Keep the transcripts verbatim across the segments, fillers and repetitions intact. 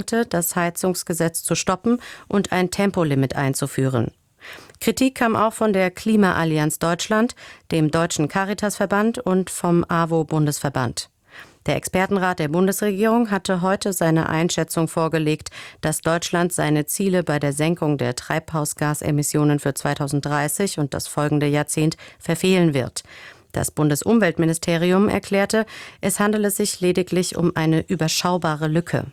das Heizungsgesetz zu stoppen und ein Tempolimit einzuführen. Kritik kam auch von der Klimaallianz Deutschland, dem Deutschen Caritasverband und vom A W O-Bundesverband. Der Expertenrat der Bundesregierung hatte heute seine Einschätzung vorgelegt, dass Deutschland seine Ziele bei der Senkung der Treibhausgasemissionen für zweitausenddreißig und das folgende Jahrzehnt verfehlen wird. Das Bundesumweltministerium erklärte, es handele sich lediglich um eine überschaubare Lücke.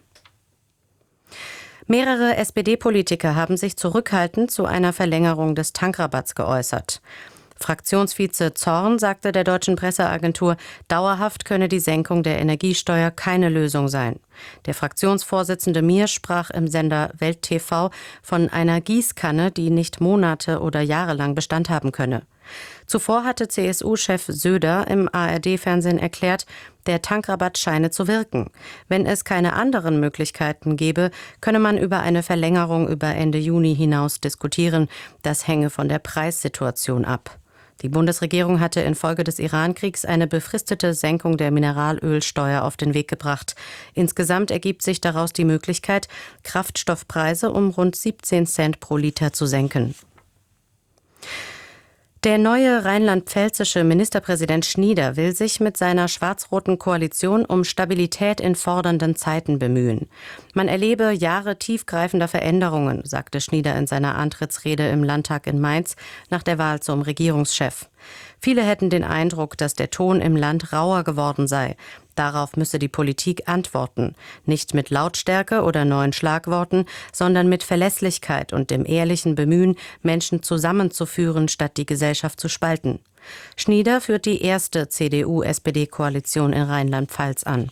Mehrere S P D-Politiker haben sich zurückhaltend zu einer Verlängerung des Tankrabatts geäußert. Fraktionsvize Zorn sagte der deutschen Presseagentur, dauerhaft könne die Senkung der Energiesteuer keine Lösung sein. Der Fraktionsvorsitzende Mier sprach im Sender Welt T V von einer Gießkanne, die nicht Monate oder Jahre lang Bestand haben könne. Zuvor hatte C S U-Chef Söder im A R D-Fernsehen erklärt, der Tankrabatt scheine zu wirken. Wenn es keine anderen Möglichkeiten gäbe, könne man über eine Verlängerung über Ende Juni hinaus diskutieren. Das hänge von der Preissituation ab. Die Bundesregierung hatte infolge des Iran-Kriegs eine befristete Senkung der Mineralölsteuer auf den Weg gebracht. Insgesamt ergibt sich daraus die Möglichkeit, Kraftstoffpreise um rund siebzehn Cent pro Liter zu senken. Der neue rheinland-pfälzische Ministerpräsident Schnieder will sich mit seiner schwarz-roten Koalition um Stabilität in fordernden Zeiten bemühen. Man erlebe Jahre tiefgreifender Veränderungen, sagte Schnieder in seiner Antrittsrede im Landtag in Mainz nach der Wahl zum Regierungschef. Viele hätten den Eindruck, dass der Ton im Land rauer geworden sei. Darauf müsse die Politik antworten. Nicht mit Lautstärke oder neuen Schlagworten, sondern mit Verlässlichkeit und dem ehrlichen Bemühen, Menschen zusammenzuführen, statt die Gesellschaft zu spalten. Schnieder führt die erste C D U-S P D-Koalition in Rheinland-Pfalz an.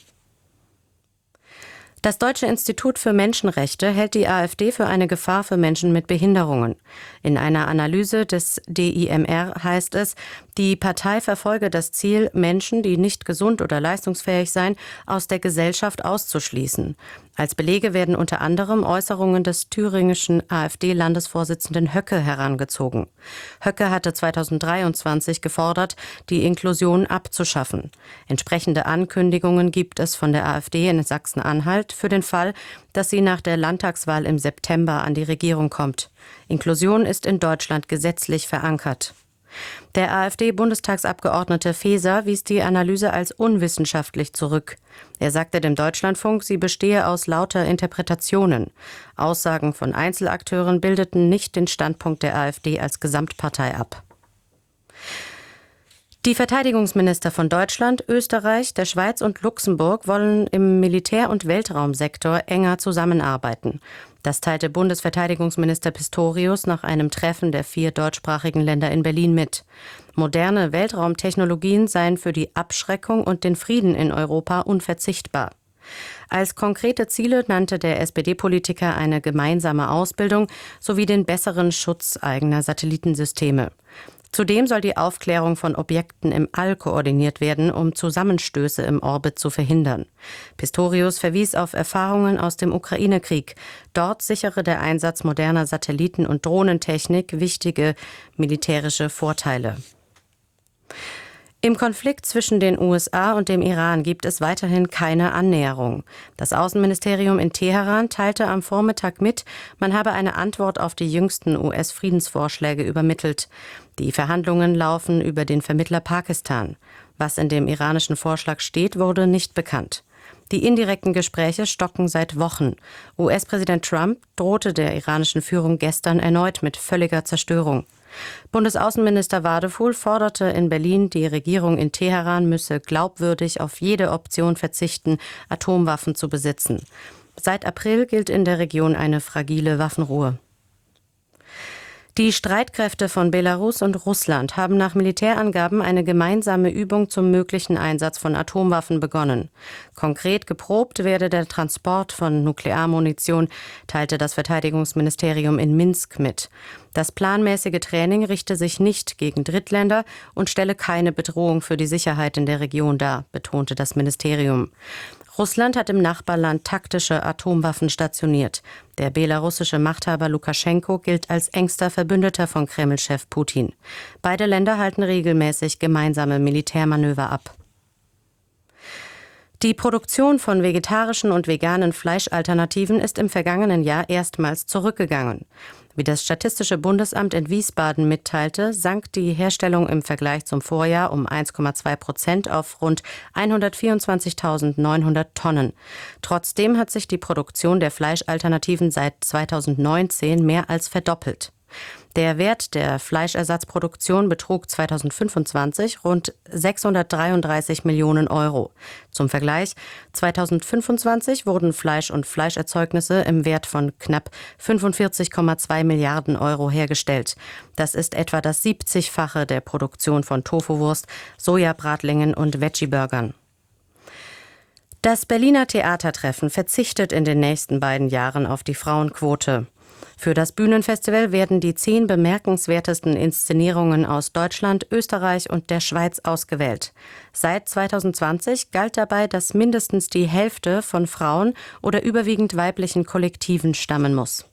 Das Deutsche Institut für Menschenrechte hält die AfD für eine Gefahr für Menschen mit Behinderungen. In einer Analyse des D I M R heißt es, die Partei verfolge das Ziel, Menschen, die nicht gesund oder leistungsfähig seien, aus der Gesellschaft auszuschließen. Als Belege werden unter anderem Äußerungen des thüringischen AfD-Landesvorsitzenden Höcke herangezogen. Höcke hatte zweitausenddreiundzwanzig gefordert, die Inklusion abzuschaffen. Entsprechende Ankündigungen gibt es von der AfD in Sachsen-Anhalt für den Fall, dass sie nach der Landtagswahl im September an die Regierung kommt. Inklusion ist in Deutschland gesetzlich verankert. Der AfD-Bundestagsabgeordnete Faeser wies die Analyse als unwissenschaftlich zurück. Er sagte dem Deutschlandfunk, sie bestehe aus lauter Interpretationen. Aussagen von Einzelakteuren bildeten nicht den Standpunkt der AfD als Gesamtpartei ab. Die Verteidigungsminister von Deutschland, Österreich, der Schweiz und Luxemburg wollen im Militär- und Weltraumsektor enger zusammenarbeiten. Das teilte Bundesverteidigungsminister Pistorius nach einem Treffen der vier deutschsprachigen Länder in Berlin mit. Moderne Weltraumtechnologien seien für die Abschreckung und den Frieden in Europa unverzichtbar. Als konkrete Ziele nannte der S P D-Politiker eine gemeinsame Ausbildung sowie den besseren Schutz eigener Satellitensysteme. Zudem soll die Aufklärung von Objekten im All koordiniert werden, um Zusammenstöße im Orbit zu verhindern. Pistorius verwies auf Erfahrungen aus dem Ukraine-Krieg. Dort sichere der Einsatz moderner Satelliten- und Drohnentechnik wichtige militärische Vorteile. Im Konflikt zwischen den U S A und dem Iran gibt es weiterhin keine Annäherung. Das Außenministerium in Teheran teilte am Vormittag mit, man habe eine Antwort auf die jüngsten U S-Friedensvorschläge übermittelt. Die Verhandlungen laufen über den Vermittler Pakistan. Was in dem iranischen Vorschlag steht, wurde nicht bekannt. Die indirekten Gespräche stocken seit Wochen. U S-Präsident Trump drohte der iranischen Führung gestern erneut mit völliger Zerstörung. Bundesaußenminister Wadefuhl forderte in Berlin, die Regierung in Teheran müsse glaubwürdig auf jede Option verzichten, Atomwaffen zu besitzen. Seit April gilt in der Region eine fragile Waffenruhe. Die Streitkräfte von Belarus und Russland haben nach Militärangaben eine gemeinsame Übung zum möglichen Einsatz von Atomwaffen begonnen. Konkret geprobt werde der Transport von Nuklearmunition, teilte das Verteidigungsministerium in Minsk mit. Das planmäßige Training richte sich nicht gegen Drittländer und stelle keine Bedrohung für die Sicherheit in der Region dar, betonte das Ministerium. Russland hat im Nachbarland taktische Atomwaffen stationiert. Der belarussische Machthaber Lukaschenko gilt als engster Verbündeter von Kreml-Chef Putin. Beide Länder halten regelmäßig gemeinsame Militärmanöver ab. Die Produktion von vegetarischen und veganen Fleischalternativen ist im vergangenen Jahr erstmals zurückgegangen. Wie das Statistische Bundesamt in Wiesbaden mitteilte, sank die Herstellung im Vergleich zum Vorjahr um eins Komma zwei Prozent auf rund hundertvierundzwanzigtausendneunhundert Tonnen. Trotzdem hat sich die Produktion der Fleischalternativen seit zweitausendneunzehn mehr als verdoppelt. Der Wert der Fleischersatzproduktion betrug zweitausendfünfundzwanzig rund sechshundertdreiunddreißig Millionen Euro. Zum Vergleich, zweitausendfünfundzwanzig wurden Fleisch und Fleischerzeugnisse im Wert von knapp fünfundvierzig Komma zwei Milliarden Euro hergestellt. Das ist etwa das siebzigfache der Produktion von Tofuwurst, Sojabratlingen und Veggie-Burgern. Das Berliner Theatertreffen verzichtet in den nächsten beiden Jahren auf die Frauenquote. Für das Bühnenfestival werden die zehn bemerkenswertesten Inszenierungen aus Deutschland, Österreich und der Schweiz ausgewählt. Seit zweitausendzwanzig galt dabei, dass mindestens die Hälfte von Frauen oder überwiegend weiblichen Kollektiven stammen muss.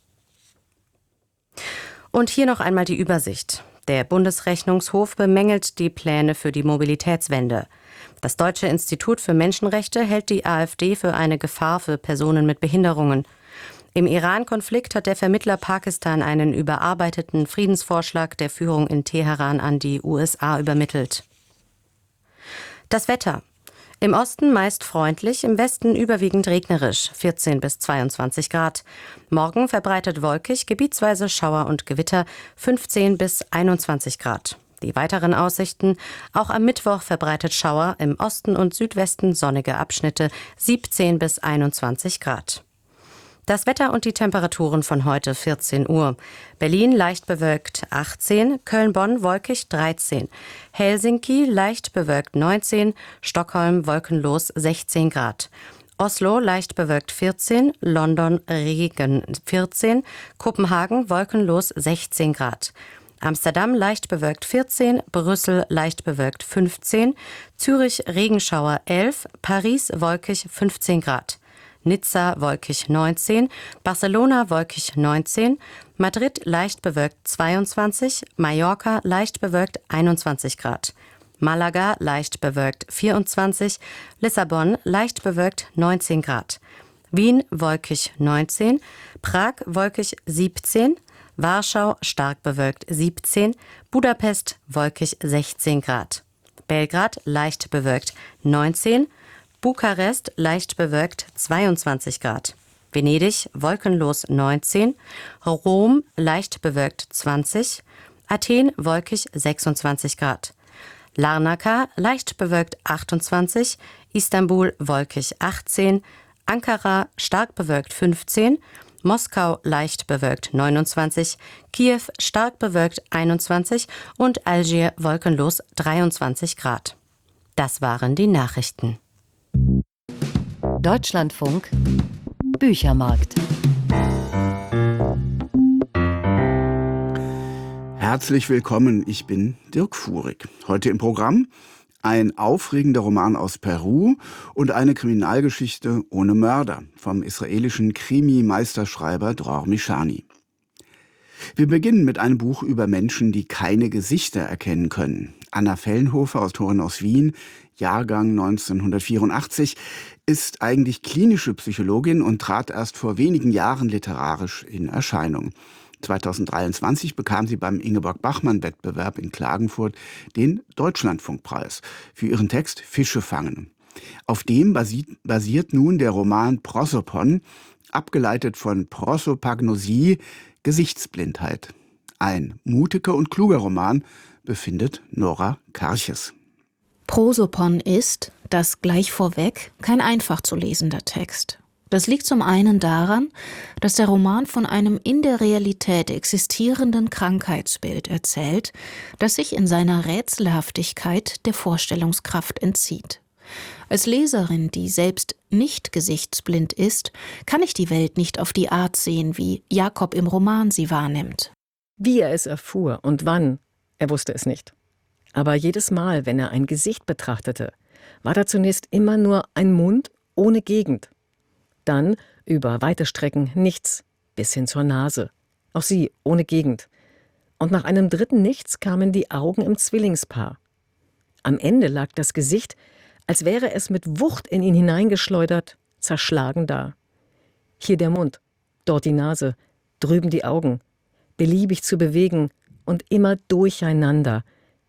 Und hier noch einmal die Übersicht. Der Bundesrechnungshof bemängelt die Pläne für die Mobilitätswende. Das Deutsche Institut für Menschenrechte hält die AfD für eine Gefahr für Personen mit Behinderungen. Im Iran-Konflikt hat der Vermittler Pakistan einen überarbeiteten Friedensvorschlag der Führung in Teheran an die U S A übermittelt. Das Wetter. Im Osten meist freundlich, im Westen überwiegend regnerisch, vierzehn bis zweiundzwanzig Grad. Morgen verbreitet wolkig, gebietsweise Schauer und Gewitter, fünfzehn bis einundzwanzig Grad. Die weiteren Aussichten: Auch am Mittwoch verbreitet Schauer, im Osten und Südwesten sonnige Abschnitte, siebzehn bis einundzwanzig Grad. Das Wetter und die Temperaturen von heute vierzehn Uhr. Berlin leicht bewölkt achtzehn, Köln-Bonn wolkig dreizehn, Helsinki leicht bewölkt neunzehn, Stockholm wolkenlos sechzehn Grad. Oslo leicht bewölkt vierzehn, London Regen vierzehn, Kopenhagen wolkenlos sechzehn Grad. Amsterdam leicht bewölkt vierzehn, Brüssel leicht bewölkt fünfzehn, Zürich Regenschauer elf, Paris wolkig fünfzehn Grad. Nizza wolkig neunzehn, Barcelona wolkig neunzehn, Madrid leicht bewölkt zweiundzwanzig, Mallorca leicht bewölkt einundzwanzig Grad, Malaga leicht bewölkt vierundzwanzig, Lissabon leicht bewölkt neunzehn Grad, Wien wolkig neunzehn, Prag wolkig siebzehn, Warschau stark bewölkt siebzehn, Budapest wolkig sechzehn Grad, Belgrad leicht bewölkt neunzehn, Bukarest leicht bewölkt zweiundzwanzig Grad, Venedig wolkenlos neunzehn, Rom leicht bewölkt zwanzig, Athen wolkig sechsundzwanzig Grad, Larnaca leicht bewölkt achtundzwanzig, Istanbul wolkig achtzehn, Ankara stark bewölkt fünfzehn, Moskau leicht bewölkt neunundzwanzig, Kiew stark bewölkt einundzwanzig und Algier wolkenlos dreiundzwanzig Grad. Das waren die Nachrichten. Deutschlandfunk Büchermarkt. Herzlich willkommen, ich bin Dirk Fuhrig. Heute im Programm ein aufregender Roman aus Peru und eine Kriminalgeschichte ohne Mörder vom israelischen Krimi-Meisterschreiber Dror Mishani. Wir beginnen mit einem Buch über Menschen, die keine Gesichter erkennen können. Anna Fellenhofer, Autorin aus Wien, Jahrgang neunzehnhundertvierundachtzig, ist eigentlich klinische Psychologin und trat erst vor wenigen Jahren literarisch in Erscheinung. zweitausenddreiundzwanzig bekam sie beim Ingeborg-Bachmann-Wettbewerb in Klagenfurt den Deutschlandfunkpreis für ihren Text Fische fangen. Auf dem basiert, basiert nun der Roman Prosopon, abgeleitet von Prosopagnosie, Gesichtsblindheit. Ein mutiger und kluger Roman, befindet Nora Karches. Prosopon ist, das gleich vorweg, kein einfach zu lesender Text. Das liegt zum einen daran, dass der Roman von einem in der Realität existierenden Krankheitsbild erzählt, das sich in seiner Rätselhaftigkeit der Vorstellungskraft entzieht. Als Leserin, die selbst nicht gesichtsblind ist, kann ich die Welt nicht auf die Art sehen, wie Jakob im Roman sie wahrnimmt. Wie er es erfuhr und wann, er wusste es nicht. Aber jedes Mal, wenn er ein Gesicht betrachtete, war da zunächst immer nur ein Mund ohne Gegend. Dann über weite Strecken nichts, bis hin zur Nase. Auch sie ohne Gegend. Und nach einem dritten Nichts kamen die Augen im Zwillingspaar. Am Ende lag das Gesicht als wäre es mit Wucht in ihn hineingeschleudert, zerschlagen da. Hier der Mund, dort die Nase, drüben die Augen, beliebig zu bewegen und immer durcheinander.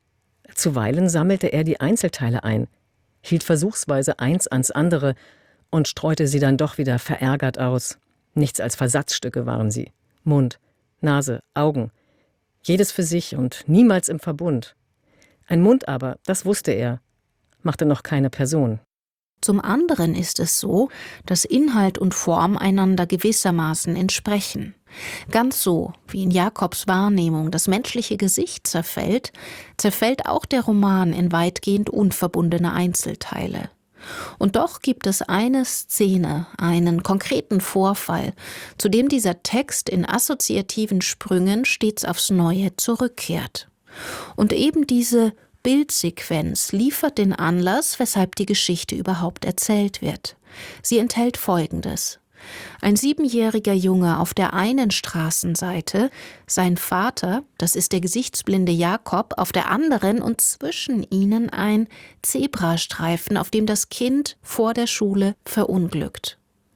Zuweilen sammelte er die Einzelteile ein, hielt versuchsweise eins ans andere und streute sie dann doch wieder verärgert aus. Nichts als Versatzstücke waren sie. Mund, Nase, Augen. Jedes für sich und niemals im Verbund. Ein Mund aber, das wusste er, machte noch keine Person. Zum anderen ist es so, dass Inhalt und Form einander gewissermaßen entsprechen. Ganz so, wie in Jakobs Wahrnehmung das menschliche Gesicht zerfällt, zerfällt auch der Roman in weitgehend unverbundene Einzelteile. Und doch gibt es eine Szene, einen konkreten Vorfall, zu dem dieser Text in assoziativen Sprüngen stets aufs Neue zurückkehrt. Und eben diese Bildsequenz liefert den Anlass, weshalb die Geschichte überhaupt erzählt wird. Sie enthält Folgendes. Ein siebenjähriger Junge auf der einen Straßenseite, sein Vater, das ist der gesichtsblinde Jakob, auf der anderen und zwischen ihnen ein Zebrastreifen, auf dem das Kind vor der Schule verunglückt.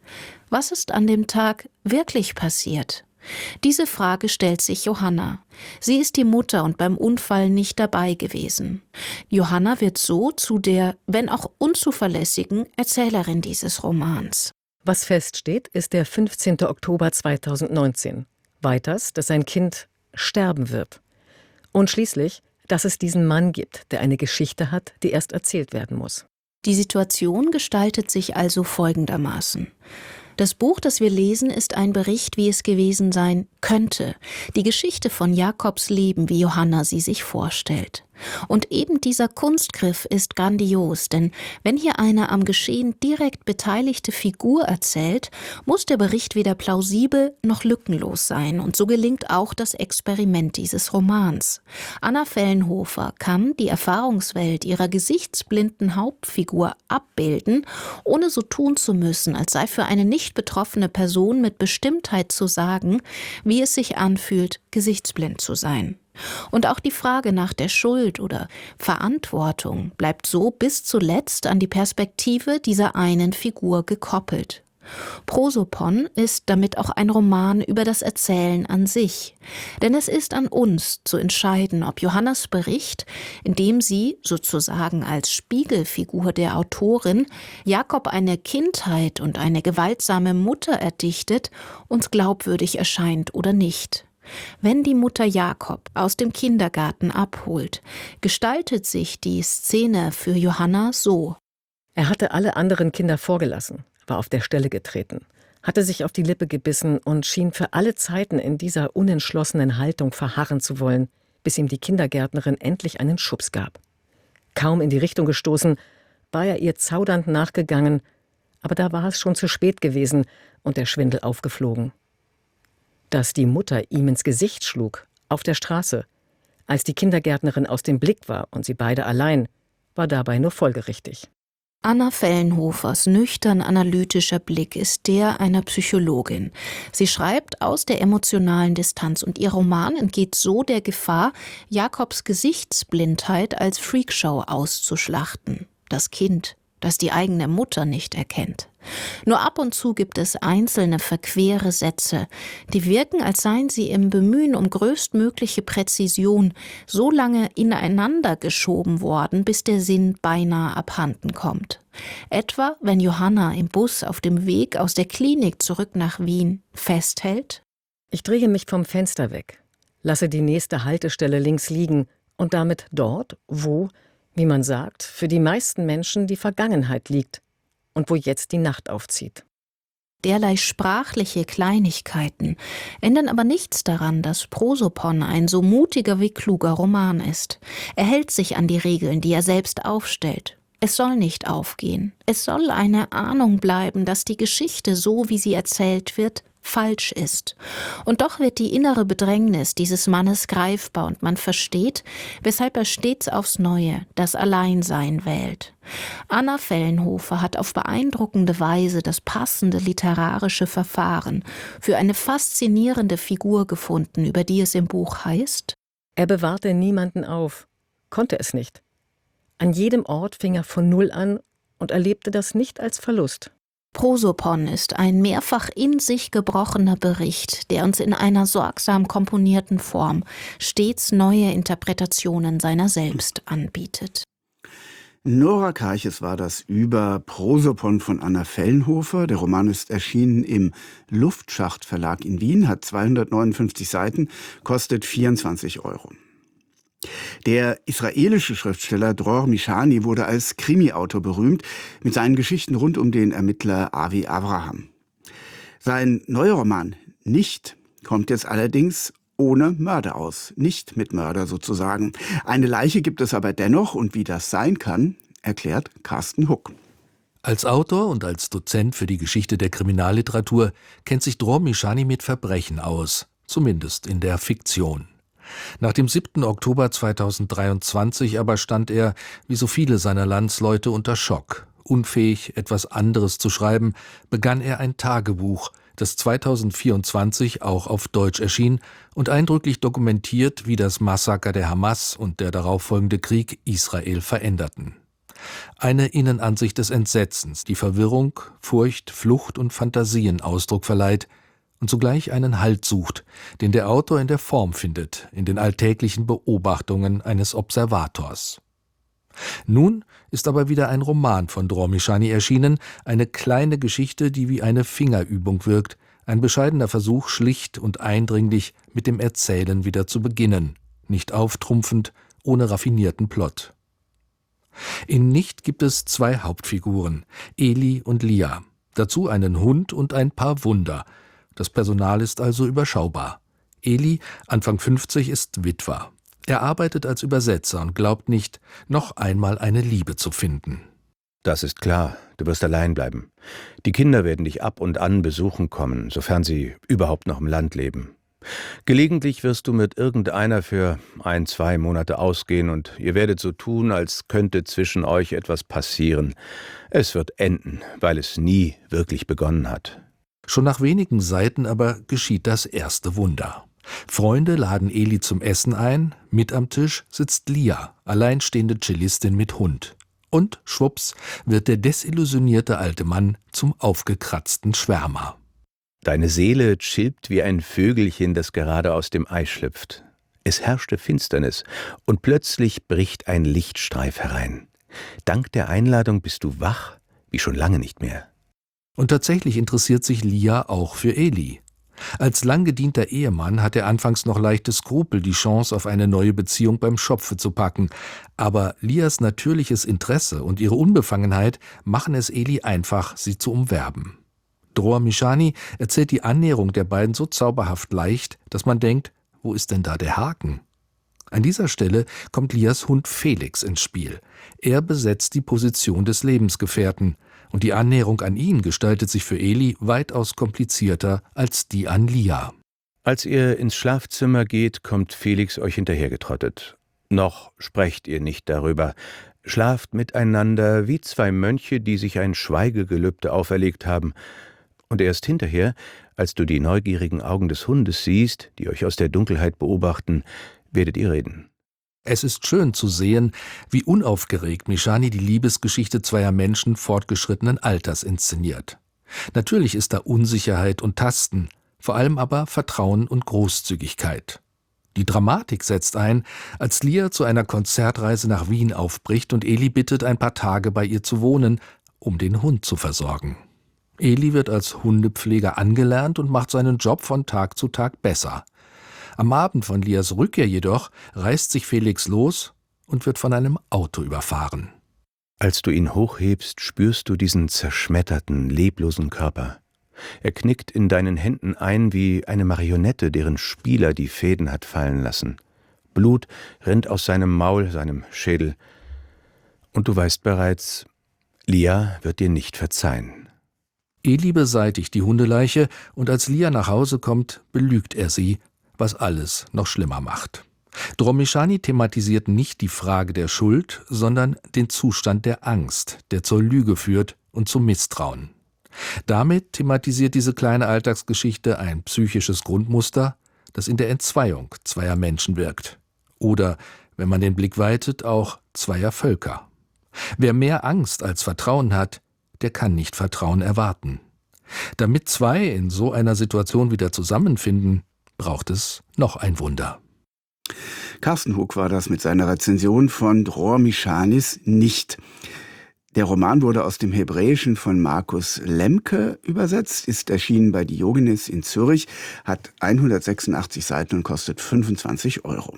Was ist an dem Tag wirklich passiert? Diese Frage stellt sich Johanna. Sie ist die Mutter und beim Unfall nicht dabei gewesen. Johanna wird so zu der, wenn auch unzuverlässigen, Erzählerin dieses Romans. Was feststeht, ist der fünfzehnten Oktober zweitausendneunzehn. Weiters, dass sein Kind sterben wird. Und schließlich, dass es diesen Mann gibt, der eine Geschichte hat, die erst erzählt werden muss. Die Situation gestaltet sich also folgendermaßen. Das Buch, das wir lesen, ist ein Bericht, wie es gewesen sein könnte. Die Geschichte von Jakobs Leben, wie Johanna sie sich vorstellt. Und eben dieser Kunstgriff ist grandios, denn wenn hier eine am Geschehen direkt beteiligte Figur erzählt, muss der Bericht weder plausibel noch lückenlos sein. Und so gelingt auch das Experiment dieses Romans. Anna Fellenhofer kann die Erfahrungswelt ihrer gesichtsblinden Hauptfigur abbilden, ohne so tun zu müssen, als sei für eine nicht betroffene Person mit Bestimmtheit zu sagen, wie es sich anfühlt, gesichtsblind zu sein. Und auch die Frage nach der Schuld oder Verantwortung bleibt so bis zuletzt an die Perspektive dieser einen Figur gekoppelt. Prosopon ist damit auch ein Roman über das Erzählen an sich. Denn es ist an uns zu entscheiden, ob Johannas Bericht, in dem sie sozusagen als Spiegelfigur der Autorin Jakob eine Kindheit und eine gewaltsame Mutter erdichtet, uns glaubwürdig erscheint oder nicht. Wenn die Mutter Jakob aus dem Kindergarten abholt, gestaltet sich die Szene für Johanna so. Er hatte alle anderen Kinder vorgelassen, war auf der Stelle getreten, hatte sich auf die Lippe gebissen und schien für alle Zeiten in dieser unentschlossenen Haltung verharren zu wollen, bis ihm die Kindergärtnerin endlich einen Schubs gab. Kaum in die Richtung gestoßen, war er ihr zaudernd nachgegangen, aber da war es schon zu spät gewesen und der Schwindel aufgeflogen. Dass die Mutter ihm ins Gesicht schlug, auf der Straße, als die Kindergärtnerin aus dem Blick war und sie beide allein, war dabei nur folgerichtig. Anna Fellenhofers nüchtern-analytischer Blick ist der einer Psychologin. Sie schreibt aus der emotionalen Distanz und ihr Roman entgeht so der Gefahr, Jakobs Gesichtsblindheit als Freakshow auszuschlachten. Das Kind, das die eigene Mutter nicht erkennt. Nur ab und zu gibt es einzelne verquere Sätze, die wirken, als seien sie im Bemühen um größtmögliche Präzision so lange ineinander geschoben worden, bis der Sinn beinahe abhanden kommt. Etwa, wenn Johanna im Bus auf dem Weg aus der Klinik zurück nach Wien festhält: Ich drehe mich vom Fenster weg, lasse die nächste Haltestelle links liegen und damit dort, wo, wie man sagt, für die meisten Menschen die Vergangenheit liegt und wo jetzt die Nacht aufzieht. Derlei sprachliche Kleinigkeiten ändern aber nichts daran, dass Prosopon ein so mutiger wie kluger Roman ist. Er hält sich an die Regeln, die er selbst aufstellt. Es soll nicht aufgehen. Es soll eine Ahnung bleiben, dass die Geschichte, so wie sie erzählt wird, falsch ist. Und doch wird die innere Bedrängnis dieses Mannes greifbar und man versteht, weshalb er stets aufs Neue das Alleinsein wählt. Anna Fellenhofer hat auf beeindruckende Weise das passende literarische Verfahren für eine faszinierende Figur gefunden, über die es im Buch heißt: Er bewahrte niemanden auf, konnte es nicht. An jedem Ort fing er von Null an und erlebte das nicht als Verlust. Prosopon ist ein mehrfach in sich gebrochener Bericht, der uns in einer sorgsam komponierten Form stets neue Interpretationen seiner selbst anbietet. Nora Karches war das über Prosopon von Anna Fellenhofer. Der Roman ist erschienen im Luftschacht Verlag in Wien, hat zweihundertneunundfünfzig Seiten, kostet vierundzwanzig Euro. Der israelische Schriftsteller Dror Mishani wurde als Krimi-Autor berühmt mit seinen Geschichten rund um den Ermittler Avi Avraham. Sein neuer Roman Nicht kommt jetzt allerdings ohne Mörder aus. Nicht mit Mörder sozusagen. Eine Leiche gibt es aber dennoch, und wie das sein kann, erklärt Carsten Huck. Als Autor und als Dozent für die Geschichte der Kriminalliteratur kennt sich Dror Mishani mit Verbrechen aus, zumindest in der Fiktion. Nach dem siebten Oktober zweitausenddreiundzwanzig aber stand er, wie so viele seiner Landsleute, unter Schock. Unfähig, etwas anderes zu schreiben, begann er ein Tagebuch, das zweitausendvierundzwanzig auch auf Deutsch erschien und eindrücklich dokumentiert, wie das Massaker der Hamas und der darauffolgende Krieg Israel veränderten. Eine Innenansicht des Entsetzens, die Verwirrung, Furcht, Flucht und Fantasien Ausdruck verleiht und zugleich einen Halt sucht, den der Autor in der Form findet, in den alltäglichen Beobachtungen eines Observators. Nun ist aber wieder ein Roman von Dror Mishani erschienen, eine kleine Geschichte, die wie eine Fingerübung wirkt, ein bescheidener Versuch, schlicht und eindringlich mit dem Erzählen wieder zu beginnen, nicht auftrumpfend, ohne raffinierten Plot. In Nicht gibt es zwei Hauptfiguren, Eli und Lia, dazu einen Hund und ein paar Wunder. Das Personal ist also überschaubar. Eli, Anfang fünfzig, ist Witwer. Er arbeitet als Übersetzer und glaubt nicht, noch einmal eine Liebe zu finden. Das ist klar, du wirst allein bleiben. Die Kinder werden dich ab und an besuchen kommen, sofern sie überhaupt noch im Land leben. Gelegentlich wirst du mit irgendeiner für ein, zwei Monate ausgehen und ihr werdet so tun, als könnte zwischen euch etwas passieren. Es wird enden, weil es nie wirklich begonnen hat. Schon nach wenigen Seiten aber geschieht das erste Wunder. Freunde laden Eli zum Essen ein, mit am Tisch sitzt Lia, alleinstehende Cellistin mit Hund. Und schwupps wird der desillusionierte alte Mann zum aufgekratzten Schwärmer. Deine Seele chillt wie ein Vögelchen, das gerade aus dem Ei schlüpft. Es herrschte Finsternis, und plötzlich bricht ein Lichtstreif herein. Dank der Einladung bist du wach, wie schon lange nicht mehr. Und tatsächlich interessiert sich Lia auch für Eli. Als lang gedienter Ehemann hat er anfangs noch leichte Skrupel, die Chance auf eine neue Beziehung beim Schopfe zu packen. Aber Lias natürliches Interesse und ihre Unbefangenheit machen es Eli einfach, sie zu umwerben. Dror Mishani erzählt die Annäherung der beiden so zauberhaft leicht, dass man denkt, wo ist denn da der Haken? An dieser Stelle kommt Lias Hund Felix ins Spiel. Er besetzt die Position des Lebensgefährten. Und die Annäherung an ihn gestaltet sich für Eli weitaus komplizierter als die an Lia. Als ihr ins Schlafzimmer geht, kommt Felix euch hinterhergetrottet. Noch sprecht ihr nicht darüber. Schlaft miteinander wie zwei Mönche, die sich ein Schweigegelübde auferlegt haben. Und erst hinterher, als du die neugierigen Augen des Hundes siehst, die euch aus der Dunkelheit beobachten, werdet ihr reden. Es ist schön zu sehen, wie unaufgeregt Mishani die Liebesgeschichte zweier Menschen fortgeschrittenen Alters inszeniert. Natürlich ist da Unsicherheit und Tasten, vor allem aber Vertrauen und Großzügigkeit. Die Dramatik setzt ein, als Lia zu einer Konzertreise nach Wien aufbricht und Eli bittet, ein paar Tage bei ihr zu wohnen, um den Hund zu versorgen. Eli wird als Hundepfleger angelernt und macht seinen Job von Tag zu Tag besser. Am Abend von Lias Rückkehr jedoch reißt sich Felix los und wird von einem Auto überfahren. Als du ihn hochhebst, spürst du diesen zerschmetterten, leblosen Körper. Er knickt in deinen Händen ein wie eine Marionette, deren Spieler die Fäden hat fallen lassen. Blut rinnt aus seinem Maul, seinem Schädel. Und du weißt bereits, Lia wird dir nicht verzeihen. Eli beseitigt die Hundeleiche und als Lia nach Hause kommt, belügt er sie, was alles noch schlimmer macht. Dror Mishani thematisiert nicht die Frage der Schuld, sondern den Zustand der Angst, der zur Lüge führt und zum Misstrauen. Damit thematisiert diese kleine Alltagsgeschichte ein psychisches Grundmuster, das in der Entzweiung zweier Menschen wirkt. Oder, wenn man den Blick weitet, auch zweier Völker. Wer mehr Angst als Vertrauen hat, der kann nicht Vertrauen erwarten. Damit zwei in so einer Situation wieder zusammenfinden, braucht es noch ein Wunder. Carsten Hug war das mit seiner Rezension von Dror Mischanis Nicht. Der Roman wurde aus dem Hebräischen von Markus Lemke übersetzt, ist erschienen bei Diogenes in Zürich, hat hundertsechsundachtzig Seiten und kostet fünfundzwanzig Euro.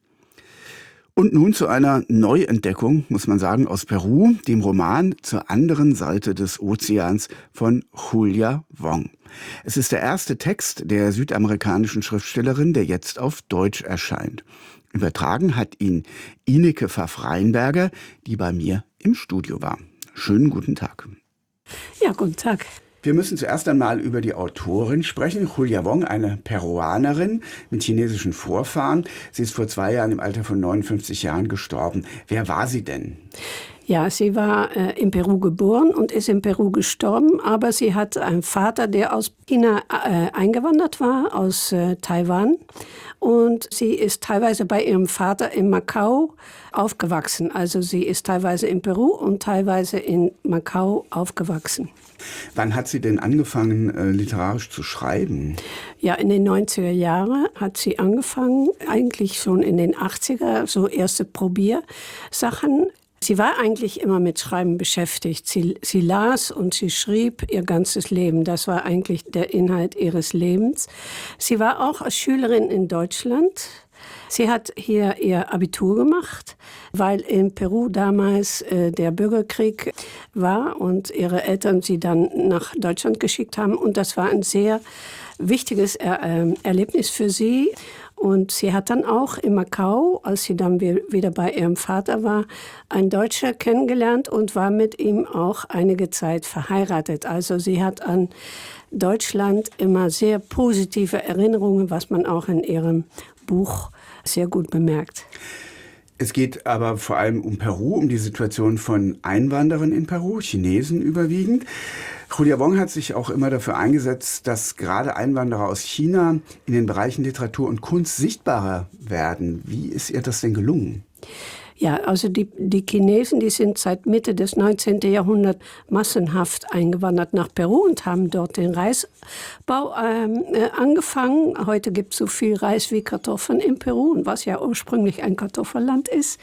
Und nun zu einer Neuentdeckung, muss man sagen, aus Peru, dem Roman Zur anderen Seite des Ozeans von Julia Wong. Es ist der erste Text der südamerikanischen Schriftstellerin, der jetzt auf Deutsch erscheint. Übertragen hat ihn Ineke Pfaff-Reinberger, die bei mir im Studio war. Schönen guten Tag. Ja, guten Tag. Wir müssen zuerst einmal über die Autorin sprechen. Julia Wong, eine Peruanerin mit chinesischen Vorfahren. Sie ist vor zwei Jahren im Alter von neunundfünfzig Jahren gestorben. Wer war sie denn? Ja, sie war äh, in Peru geboren und ist in Peru gestorben, aber sie hat einen Vater, der aus China äh, eingewandert war, aus äh, Taiwan. Und sie ist teilweise bei ihrem Vater in Macau aufgewachsen. Also sie ist teilweise in Peru und teilweise in Macau aufgewachsen. Wann hat sie denn angefangen, äh, literarisch zu schreiben? Ja, in den neunziger Jahren hat sie angefangen, eigentlich schon in den achtziger, so erste Probiersachen. Sie war eigentlich immer mit Schreiben beschäftigt. Sie, sie las und sie schrieb ihr ganzes Leben. Das war eigentlich der Inhalt ihres Lebens. Sie war auch als Schülerin in Deutschland. Sie hat hier ihr Abitur gemacht, weil in Peru damals äh, der Bürgerkrieg war und ihre Eltern sie dann nach Deutschland geschickt haben. Und das war ein sehr wichtiges er- äh, Erlebnis für sie. Und sie hat dann auch in Macau, als sie dann wieder bei ihrem Vater war, einen Deutscher kennengelernt und war mit ihm auch einige Zeit verheiratet. Also sie hat an Deutschland immer sehr positive Erinnerungen, was man auch in ihrem Buch sehr gut bemerkt. Es geht aber vor allem um Peru, um die Situation von Einwanderern in Peru, Chinesen überwiegend. Julia Wong hat sich auch immer dafür eingesetzt, dass gerade Einwanderer aus China in den Bereichen Literatur und Kunst sichtbarer werden. Wie ist ihr das denn gelungen? Ja, also die, die Chinesen, die sind seit Mitte des neunzehnten Jahrhunderts massenhaft eingewandert nach Peru und haben dort den Reisbau ähm, äh, angefangen. Heute gibt es so viel Reis wie Kartoffeln in Peru, was ja ursprünglich ein Kartoffelland ist.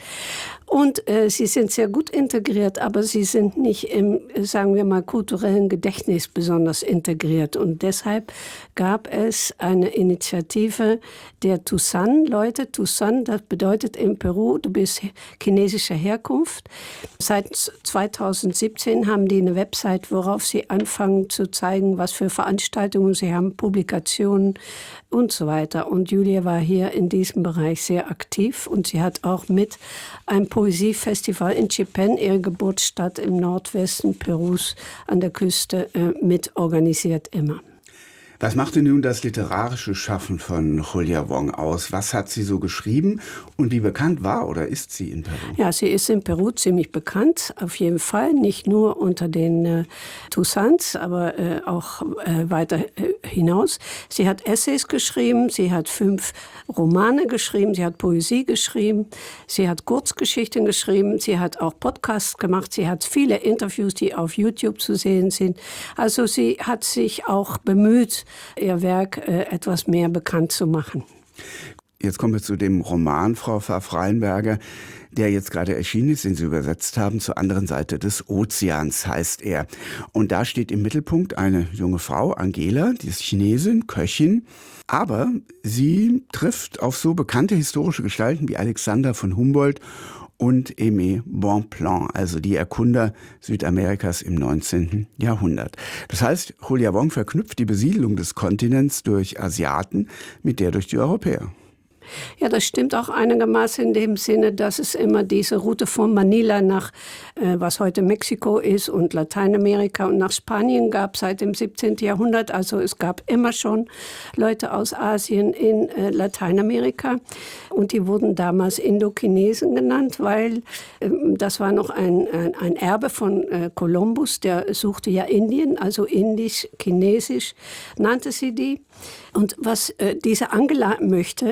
Und äh, sie sind sehr gut integriert, aber sie sind nicht im, sagen wir mal, kulturellen Gedächtnis besonders integriert. Und deshalb gab es eine Initiative der Tusan-Leute. Tusan, das bedeutet in Peru, du bist chinesischer Herkunft. Seit zweitausendsiebzehn haben die eine Website, worauf sie anfangen zu zeigen, was für Veranstaltungen sie haben, Publikationen und so weiter. Und Julia war hier in diesem Bereich sehr aktiv und sie hat auch mit einem Poesiefestival in Chipén, ihre Geburtsstadt im Nordwesten Perus an der Küste, äh, mit organisiert immer. Was machte nun das literarische Schaffen von Julia Wong aus? Was hat sie so geschrieben und wie bekannt war oder ist sie in Peru? Ja, sie ist in Peru ziemlich bekannt, auf jeden Fall. Nicht nur unter den äh, Tusans, aber äh, auch äh, weiter äh, hinaus. Sie hat Essays geschrieben, sie hat fünf Romane geschrieben, sie hat Poesie geschrieben, sie hat Kurzgeschichten geschrieben, sie hat auch Podcasts gemacht, sie hat viele Interviews, die auf YouTube zu sehen sind. Also sie hat sich auch bemüht, ihr Werk äh, etwas mehr bekannt zu machen. Jetzt kommen wir zu dem Roman, Frau Pfaff-Reinberger, der jetzt gerade erschienen ist, den Sie übersetzt haben. Zur anderen Seite des Ozeans heißt er. Und da steht im Mittelpunkt eine junge Frau, Angela, die ist Chinesin, Köchin. Aber sie trifft auf so bekannte historische Gestalten wie Alexander von Humboldt und Aimé Bonpland, also die Erkunder Südamerikas im neunzehnten Jahrhundert. Das heißt, Julia Wong verknüpft die Besiedlung des Kontinents durch Asiaten mit der durch die Europäer. Ja, das stimmt auch einigermaßen in dem Sinne, dass es immer diese Route von Manila nach, äh, was heute Mexiko ist, und Lateinamerika und nach Spanien gab seit dem siebzehnten Jahrhundert. Also es gab immer schon Leute aus Asien in äh, Lateinamerika. Und die wurden damals Indochinesen genannt, weil äh, das war noch ein, ein, ein Erbe von äh, Kolumbus. Der suchte ja Indien, also indisch, chinesisch nannte sie die. Und was äh, diese Angela möchte, dass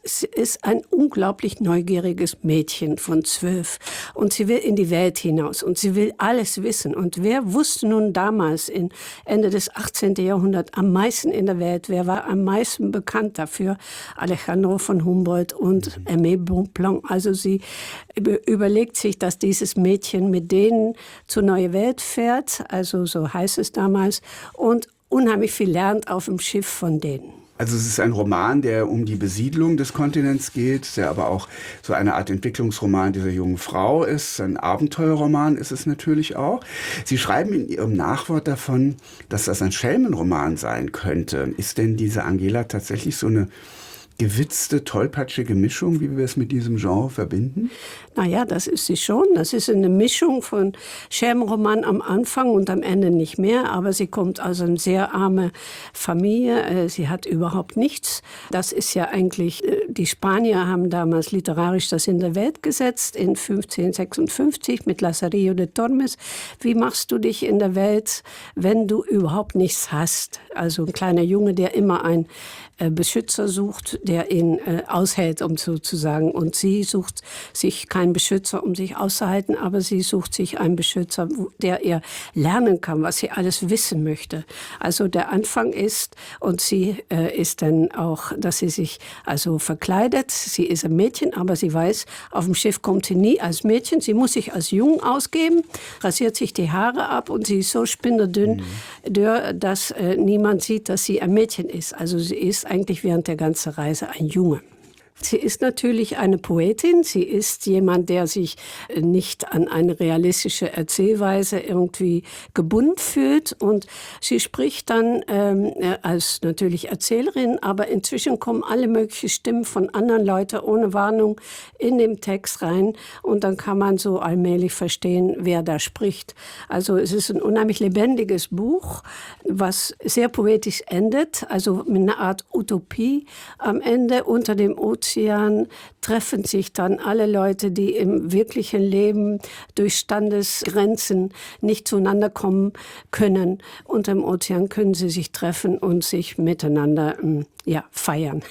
sie ist ein unglaublich neugieriges Mädchen von zwölf und sie will in die Welt hinaus und sie will alles wissen. Und wer wusste nun damals, in Ende des achtzehnten Jahrhunderts, am meisten in der Welt? Wer war am meisten bekannt dafür? Alejandro von Humboldt und Aimé Bonpland. Also sie überlegt sich, dass dieses Mädchen mit denen zur Neue Welt fährt, also so heißt es damals, und unheimlich viel lernt auf dem Schiff von denen. Also es ist ein Roman, der um die Besiedlung des Kontinents geht, der aber auch so eine Art Entwicklungsroman dieser jungen Frau ist. Ein Abenteuerroman ist es natürlich auch. Sie schreiben in Ihrem Nachwort davon, dass das ein Schelmenroman sein könnte. Ist denn diese Angela tatsächlich so eine gewitzte, tollpatschige Mischung, wie wir es mit diesem Genre verbinden? Naja, das ist sie schon. Das ist eine Mischung von Schelmenroman am Anfang und am Ende nicht mehr. Aber sie kommt aus einer sehr armen Familie. Sie hat überhaupt nichts. Das ist ja eigentlich, die Spanier haben damals literarisch das in der Welt gesetzt, in fünfzehnhundertsechsundfünfzig mit Lazarillo de Tormes. Wie machst du dich in der Welt, wenn du überhaupt nichts hast? Also ein kleiner Junge, der immer einen Beschützer sucht, der ihn äh, aushält, um so zu sagen. Und sie sucht sich keinen Beschützer, um sich auszuhalten, aber sie sucht sich einen Beschützer, der ihr lernen kann, was sie alles wissen möchte. Also der Anfang ist, und sie äh, ist dann auch, dass sie sich also verkleidet. Sie ist ein Mädchen, aber sie weiß, auf dem Schiff kommt sie nie als Mädchen. Sie muss sich als Jung ausgeben, rasiert sich die Haare ab und sie ist so spinderdünn, mhm. dass äh, niemand sieht, dass sie ein Mädchen ist. Also sie ist eigentlich während der ganzen Reise ein Junge. Sie ist natürlich eine Poetin. Sie ist jemand, der sich nicht an eine realistische Erzählweise irgendwie gebunden fühlt. Und sie spricht dann ähm, als natürlich Erzählerin, aber inzwischen kommen alle möglichen Stimmen von anderen Leuten ohne Warnung in den Text rein. Und dann kann man so allmählich verstehen, wer da spricht. Also es ist ein unheimlich lebendiges Buch, was sehr poetisch endet, also mit einer Art Utopie am Ende unter dem Ozean. Treffen sich dann alle Leute, die im wirklichen Leben durch Standesgrenzen nicht zueinander kommen können. Unter dem Ozean können sie sich treffen und sich miteinander ja, feiern.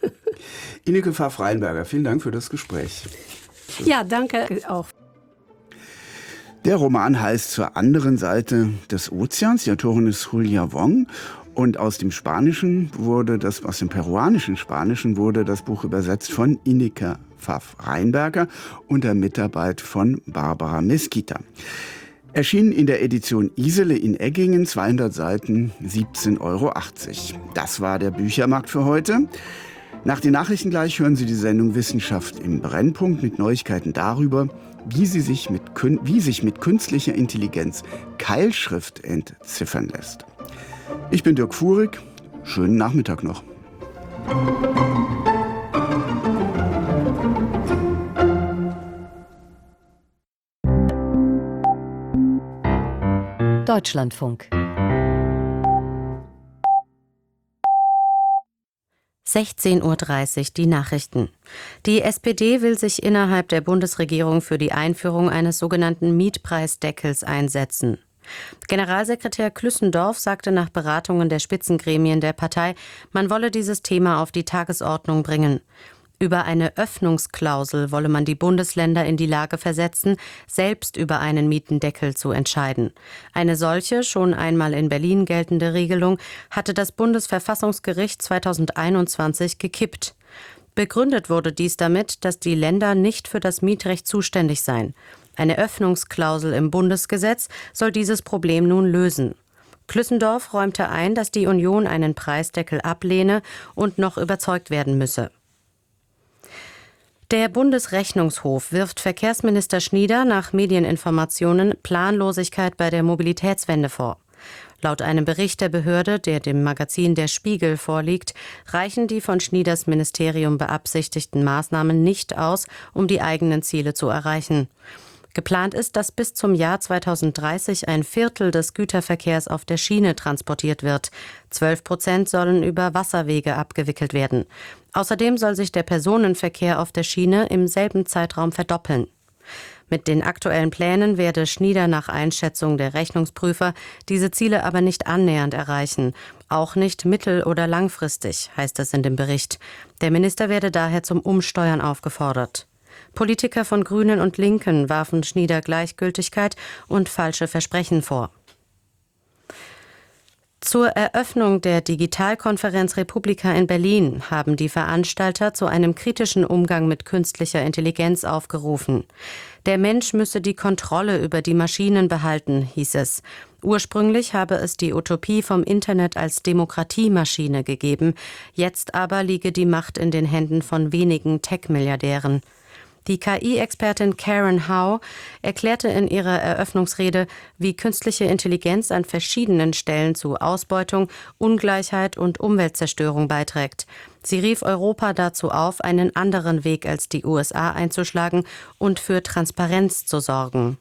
Ineke Pfaff-Reinberger, vielen Dank für das Gespräch. Ja, danke auch. Der Roman heißt Zur anderen Seite des Ozeans. Die Autorin ist Julia Wong. Und aus dem Spanischen wurde das, aus dem peruanischen Spanischen wurde das Buch übersetzt von Ineke Pfaff-Reinberger unter Mitarbeit von Barbara Mesquita. Erschienen in der Edition Isele in Eggingen, zweihundert Seiten, siebzehn Euro achtzig. Das war der Büchermarkt für heute. Nach den Nachrichten gleich hören Sie die Sendung Wissenschaft im Brennpunkt mit Neuigkeiten darüber, wie, sie sich, mit, wie sich mit künstlicher Intelligenz Keilschrift entziffern lässt. Ich bin Dirk Fuhrig. Schönen Nachmittag noch. Deutschlandfunk. sechzehn Uhr dreißig, die Nachrichten. Die S P D will sich innerhalb der Bundesregierung für die Einführung eines sogenannten Mietpreisdeckels einsetzen. Generalsekretär Klüssendorf sagte nach Beratungen der Spitzengremien der Partei, man wolle dieses Thema auf die Tagesordnung bringen. Über eine Öffnungsklausel wolle man die Bundesländer in die Lage versetzen, selbst über einen Mietendeckel zu entscheiden. Eine solche, schon einmal in Berlin geltende Regelung hatte das Bundesverfassungsgericht zweitausendeinundzwanzig gekippt. Begründet wurde dies damit, dass die Länder nicht für das Mietrecht zuständig seien. Eine Öffnungsklausel im Bundesgesetz soll dieses Problem nun lösen. Klüssendorf räumte ein, dass die Union einen Preisdeckel ablehne und noch überzeugt werden müsse. Der Bundesrechnungshof wirft Verkehrsminister Schnieder nach Medieninformationen Planlosigkeit bei der Mobilitätswende vor. Laut einem Bericht der Behörde, der dem Magazin Der Spiegel vorliegt, reichen die von Schnieders Ministerium beabsichtigten Maßnahmen nicht aus, um die eigenen Ziele zu erreichen. Geplant ist, dass bis zum Jahr zweitausenddreißig ein Viertel des Güterverkehrs auf der Schiene transportiert wird. Zwölf Prozent sollen über Wasserwege abgewickelt werden. Außerdem soll sich der Personenverkehr auf der Schiene im selben Zeitraum verdoppeln. Mit den aktuellen Plänen werde Schnieder nach Einschätzung der Rechnungsprüfer diese Ziele aber nicht annähernd erreichen, auch nicht mittel- oder langfristig, heißt es in dem Bericht. Der Minister werde daher zum Umsteuern aufgefordert. Politiker von Grünen und Linken warfen Schnieder Gleichgültigkeit und falsche Versprechen vor. Zur Eröffnung der Digitalkonferenz Republika in Berlin haben die Veranstalter zu einem kritischen Umgang mit künstlicher Intelligenz aufgerufen. Der Mensch müsse die Kontrolle über die Maschinen behalten, hieß es. Ursprünglich habe es die Utopie vom Internet als Demokratiemaschine gegeben, jetzt aber liege die Macht in den Händen von wenigen Tech-Milliardären. Die K I-Expertin Karen Howe erklärte in ihrer Eröffnungsrede, wie künstliche Intelligenz an verschiedenen Stellen zu Ausbeutung, Ungleichheit und Umweltzerstörung beiträgt. Sie rief Europa dazu auf, einen anderen Weg als die U S A einzuschlagen und für Transparenz zu sorgen.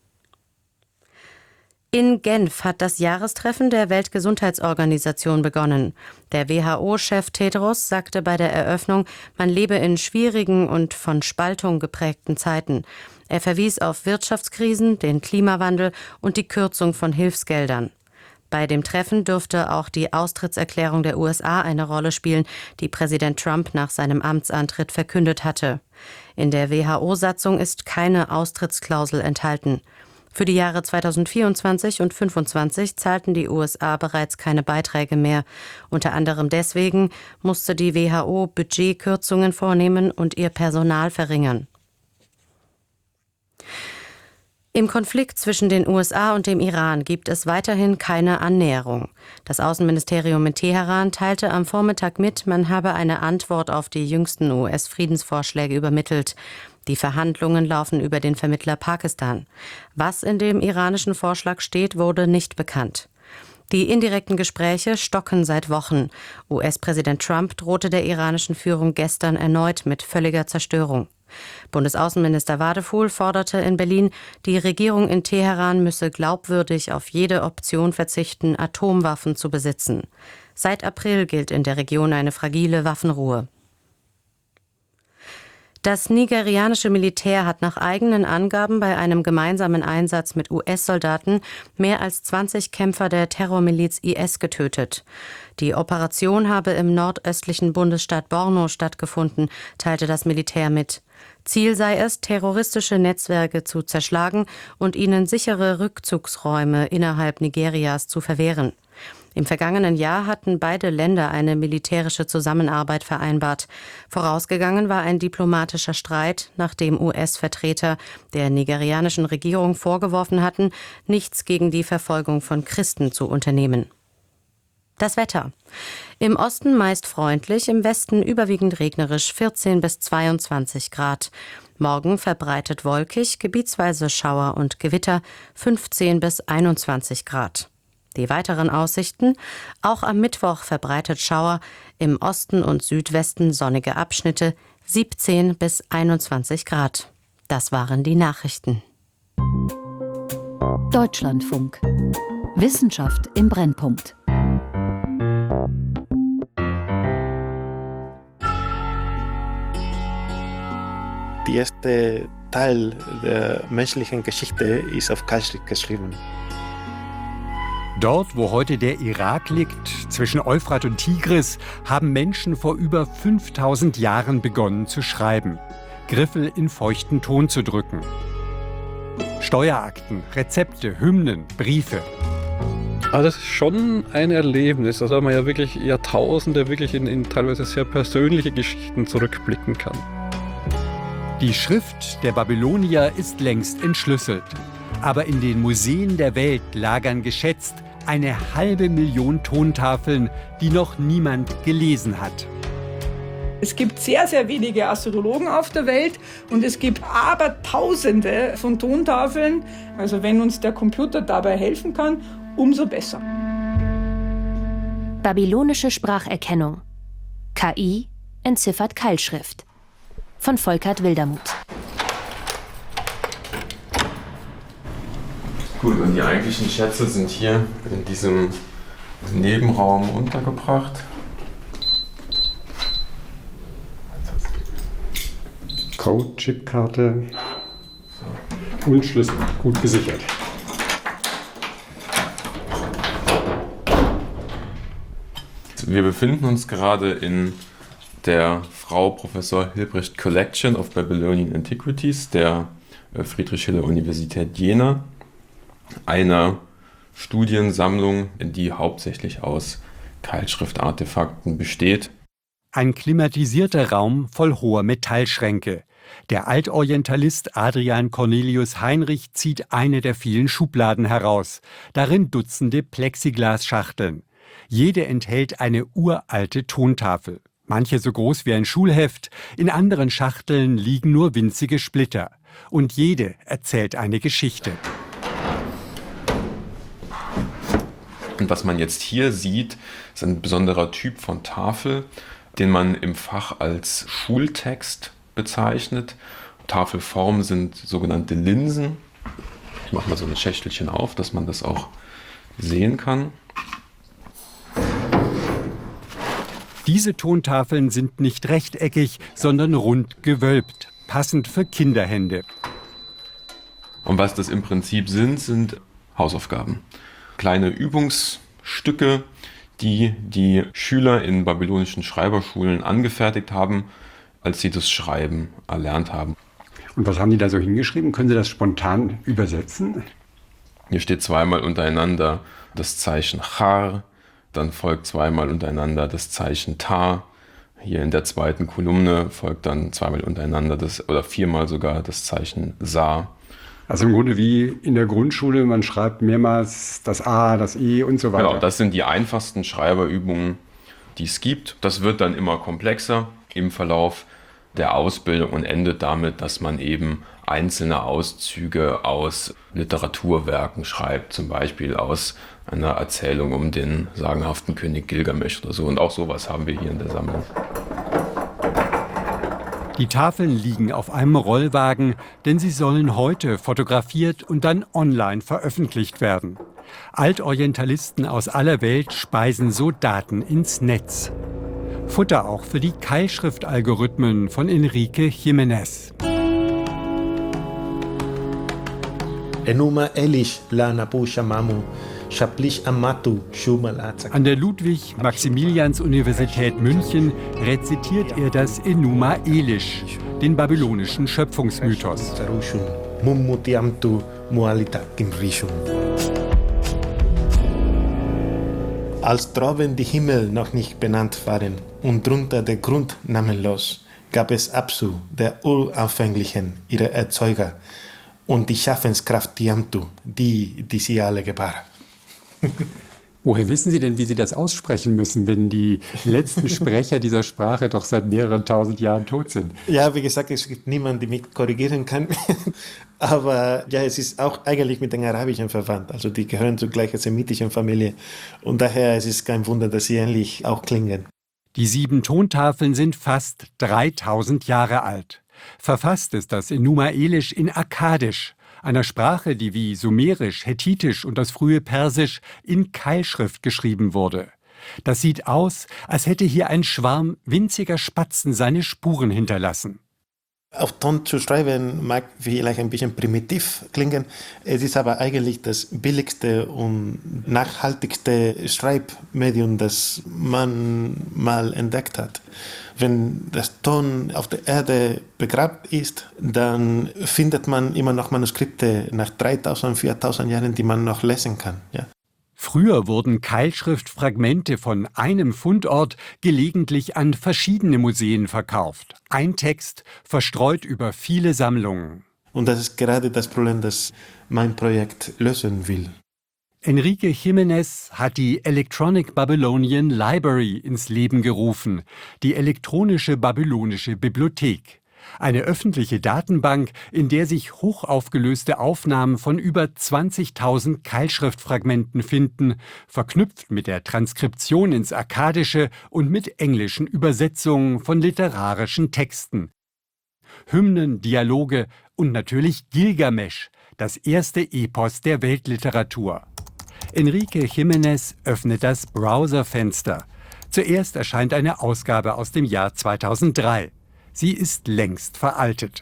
In Genf hat das Jahrestreffen der Weltgesundheitsorganisation begonnen. Der W H O-Chef Tedros sagte bei der Eröffnung, man lebe in schwierigen und von Spaltung geprägten Zeiten. Er verwies auf Wirtschaftskrisen, den Klimawandel und die Kürzung von Hilfsgeldern. Bei dem Treffen dürfte auch die Austrittserklärung der U S A eine Rolle spielen, die Präsident Trump nach seinem Amtsantritt verkündet hatte. In der W H O-Satzung ist keine Austrittsklausel enthalten. Für die Jahre zweitausendvierundzwanzig und zweitausendfünfundzwanzig zahlten die U S A bereits keine Beiträge mehr. Unter anderem deswegen musste die W H O Budgetkürzungen vornehmen und ihr Personal verringern. Im Konflikt zwischen den U S A und dem Iran gibt es weiterhin keine Annäherung. Das Außenministerium in Teheran teilte am Vormittag mit, man habe eine Antwort auf die jüngsten U S-Friedensvorschläge übermittelt. Die Verhandlungen laufen über den Vermittler Pakistan. Was in dem iranischen Vorschlag steht, wurde nicht bekannt. Die indirekten Gespräche stocken seit Wochen. U S-Präsident Trump drohte der iranischen Führung gestern erneut mit völliger Zerstörung. Bundesaußenminister Wadefuhl forderte in Berlin, die Regierung in Teheran müsse glaubwürdig auf jede Option verzichten, Atomwaffen zu besitzen. Seit April gilt in der Region eine fragile Waffenruhe. Das nigerianische Militär hat nach eigenen Angaben bei einem gemeinsamen Einsatz mit U S-Soldaten mehr als zwanzig Kämpfer der Terrormiliz I S getötet. Die Operation habe im nordöstlichen Bundesstaat Borno stattgefunden, teilte das Militär mit. Ziel sei es, terroristische Netzwerke zu zerschlagen und ihnen sichere Rückzugsräume innerhalb Nigerias zu verwehren. Im vergangenen Jahr hatten beide Länder eine militärische Zusammenarbeit vereinbart. Vorausgegangen war ein diplomatischer Streit, nachdem U S-Vertreter der nigerianischen Regierung vorgeworfen hatten, nichts gegen die Verfolgung von Christen zu unternehmen. Das Wetter. Im Osten meist freundlich, im Westen überwiegend regnerisch, vierzehn bis zweiundzwanzig Grad. Morgen verbreitet wolkig, gebietsweise Schauer und Gewitter, fünfzehn bis einundzwanzig Grad. Die weiteren Aussichten: Auch am Mittwoch verbreitet Schauer, im Osten und Südwesten sonnige Abschnitte, siebzehn bis einundzwanzig Grad. Das waren die Nachrichten. Deutschlandfunk. Wissenschaft im Brennpunkt. Der erste Teil der menschlichen Geschichte ist auf Kalkschrift geschrieben. Dort, wo heute der Irak liegt, zwischen Euphrat und Tigris, haben Menschen vor über fünftausend Jahren begonnen zu schreiben, Griffel in feuchten Ton zu drücken. Steuerakten, Rezepte, Hymnen, Briefe. Aber das ist schon ein Erlebnis, dass man ja wirklich Jahrtausende wirklich in, in teilweise sehr persönliche Geschichten zurückblicken kann. Die Schrift der Babylonier ist längst entschlüsselt. Aber in den Museen der Welt lagern geschätzt eine halbe Million Tontafeln, die noch niemand gelesen hat. Es gibt sehr, sehr wenige Astrologen auf der Welt und es gibt Abertausende von Tontafeln. Also wenn uns der Computer dabei helfen kann, umso besser. Babylonische Spracherkennung. K I entziffert Keilschrift. Von Volkert Wildermuth. Gut, und die eigentlichen Schätze sind hier in diesem Nebenraum untergebracht. Code-Chipkarte. Und Schlüssel, gut gesichert. Wir befinden uns gerade in der Frau Professor Hilprecht Collection of Babylonian Antiquities der Friedrich-Schiller-Universität Jena, einer Studiensammlung, die hauptsächlich aus Keilschriftartefakten besteht. Ein klimatisierter Raum voll hoher Metallschränke. Der Altorientalist Adrian Cornelius Heinrich zieht eine der vielen Schubladen heraus, darin Dutzende Plexiglasschachteln. Jede enthält eine uralte Tontafel, manche so groß wie ein Schulheft, in anderen Schachteln liegen nur winzige Splitter. Und jede erzählt eine Geschichte. Und was man jetzt hier sieht, ist ein besonderer Typ von Tafel, den man im Fach als Schultext bezeichnet. Tafelformen sind sogenannte Linsen. Ich mache mal so ein Schächtelchen auf, dass man das auch sehen kann. Diese Tontafeln sind nicht rechteckig, sondern rund gewölbt, passend für Kinderhände. Und was das im Prinzip sind, sind Hausaufgaben. Kleine Übungsstücke, die die Schüler in babylonischen Schreiberschulen angefertigt haben, als sie das Schreiben erlernt haben. Und was haben die da so hingeschrieben? Können Sie das spontan übersetzen? Hier steht zweimal untereinander das Zeichen Char, dann folgt zweimal untereinander das Zeichen Ta. Hier in der zweiten Kolumne folgt dann zweimal untereinander das, oder viermal sogar das Zeichen Sa. Also im Grunde wie in der Grundschule, man schreibt mehrmals das A, das E und so weiter. Genau, das sind die einfachsten Schreiberübungen, die es gibt. Das wird dann immer komplexer im Verlauf der Ausbildung und endet damit, dass man eben einzelne Auszüge aus Literaturwerken schreibt, zum Beispiel aus einer Erzählung um den sagenhaften König Gilgamesch oder so. Und auch sowas haben wir hier in der Sammlung. Die Tafeln liegen auf einem Rollwagen, denn sie sollen heute fotografiert und dann online veröffentlicht werden. Altorientalisten aus aller Welt speisen so Daten ins Netz. Futter auch für die Keilschriftalgorithmen von Enrique Jiménez. Enuma Elish la Nabu Shamamu. An der Ludwig-Maximilians-Universität München rezitiert er das Enuma Elish, den babylonischen Schöpfungsmythos. Als droben die Himmel noch nicht benannt waren und drunter der Grund namenlos, gab es Apsu, der Uranfänglichen, ihre Erzeuger, und die Schaffenskraft Tiamtu, die, die sie alle gebar. Woher wissen Sie denn, wie Sie das aussprechen müssen, wenn die letzten Sprecher dieser Sprache doch seit mehreren tausend Jahren tot sind? Ja, wie gesagt, es gibt niemanden, der mich korrigieren kann. Aber ja, es ist auch eigentlich mit den Arabischen verwandt. Also die gehören zur gleichen semitischen Familie. Und daher ist es kein Wunder, dass sie ähnlich auch klingen. Die sieben Tontafeln sind fast dreitausend Jahre alt. Verfasst ist das Enuma Elish in Akkadisch, einer Sprache, die wie Sumerisch, Hethitisch und das frühe Persisch in Keilschrift geschrieben wurde. Das sieht aus, als hätte hier ein Schwarm winziger Spatzen seine Spuren hinterlassen. Auf Ton zu schreiben mag vielleicht ein bisschen primitiv klingen. Es ist aber eigentlich das billigste und nachhaltigste Schreibmedium, das man mal entdeckt hat. Wenn das Ton auf der Erde begraben ist, dann findet man immer noch Manuskripte nach dreitausend, viertausend Jahren, die man noch lesen kann. Ja. Früher wurden Keilschriftfragmente von einem Fundort gelegentlich an verschiedene Museen verkauft. Ein Text verstreut über viele Sammlungen. Und das ist gerade das Problem, das mein Projekt lösen will. Enrique Jiménez hat die Electronic Babylonian Library ins Leben gerufen, die elektronische babylonische Bibliothek. Eine öffentliche Datenbank, in der sich hochaufgelöste Aufnahmen von über zwanzigtausend Keilschriftfragmenten finden, verknüpft mit der Transkription ins Akkadische und mit englischen Übersetzungen von literarischen Texten. Hymnen, Dialoge und natürlich Gilgamesch, das erste Epos der Weltliteratur. Enrique Jiménez öffnet das Browserfenster. Zuerst erscheint eine Ausgabe aus dem Jahr zweitausenddrei. Sie ist längst veraltet.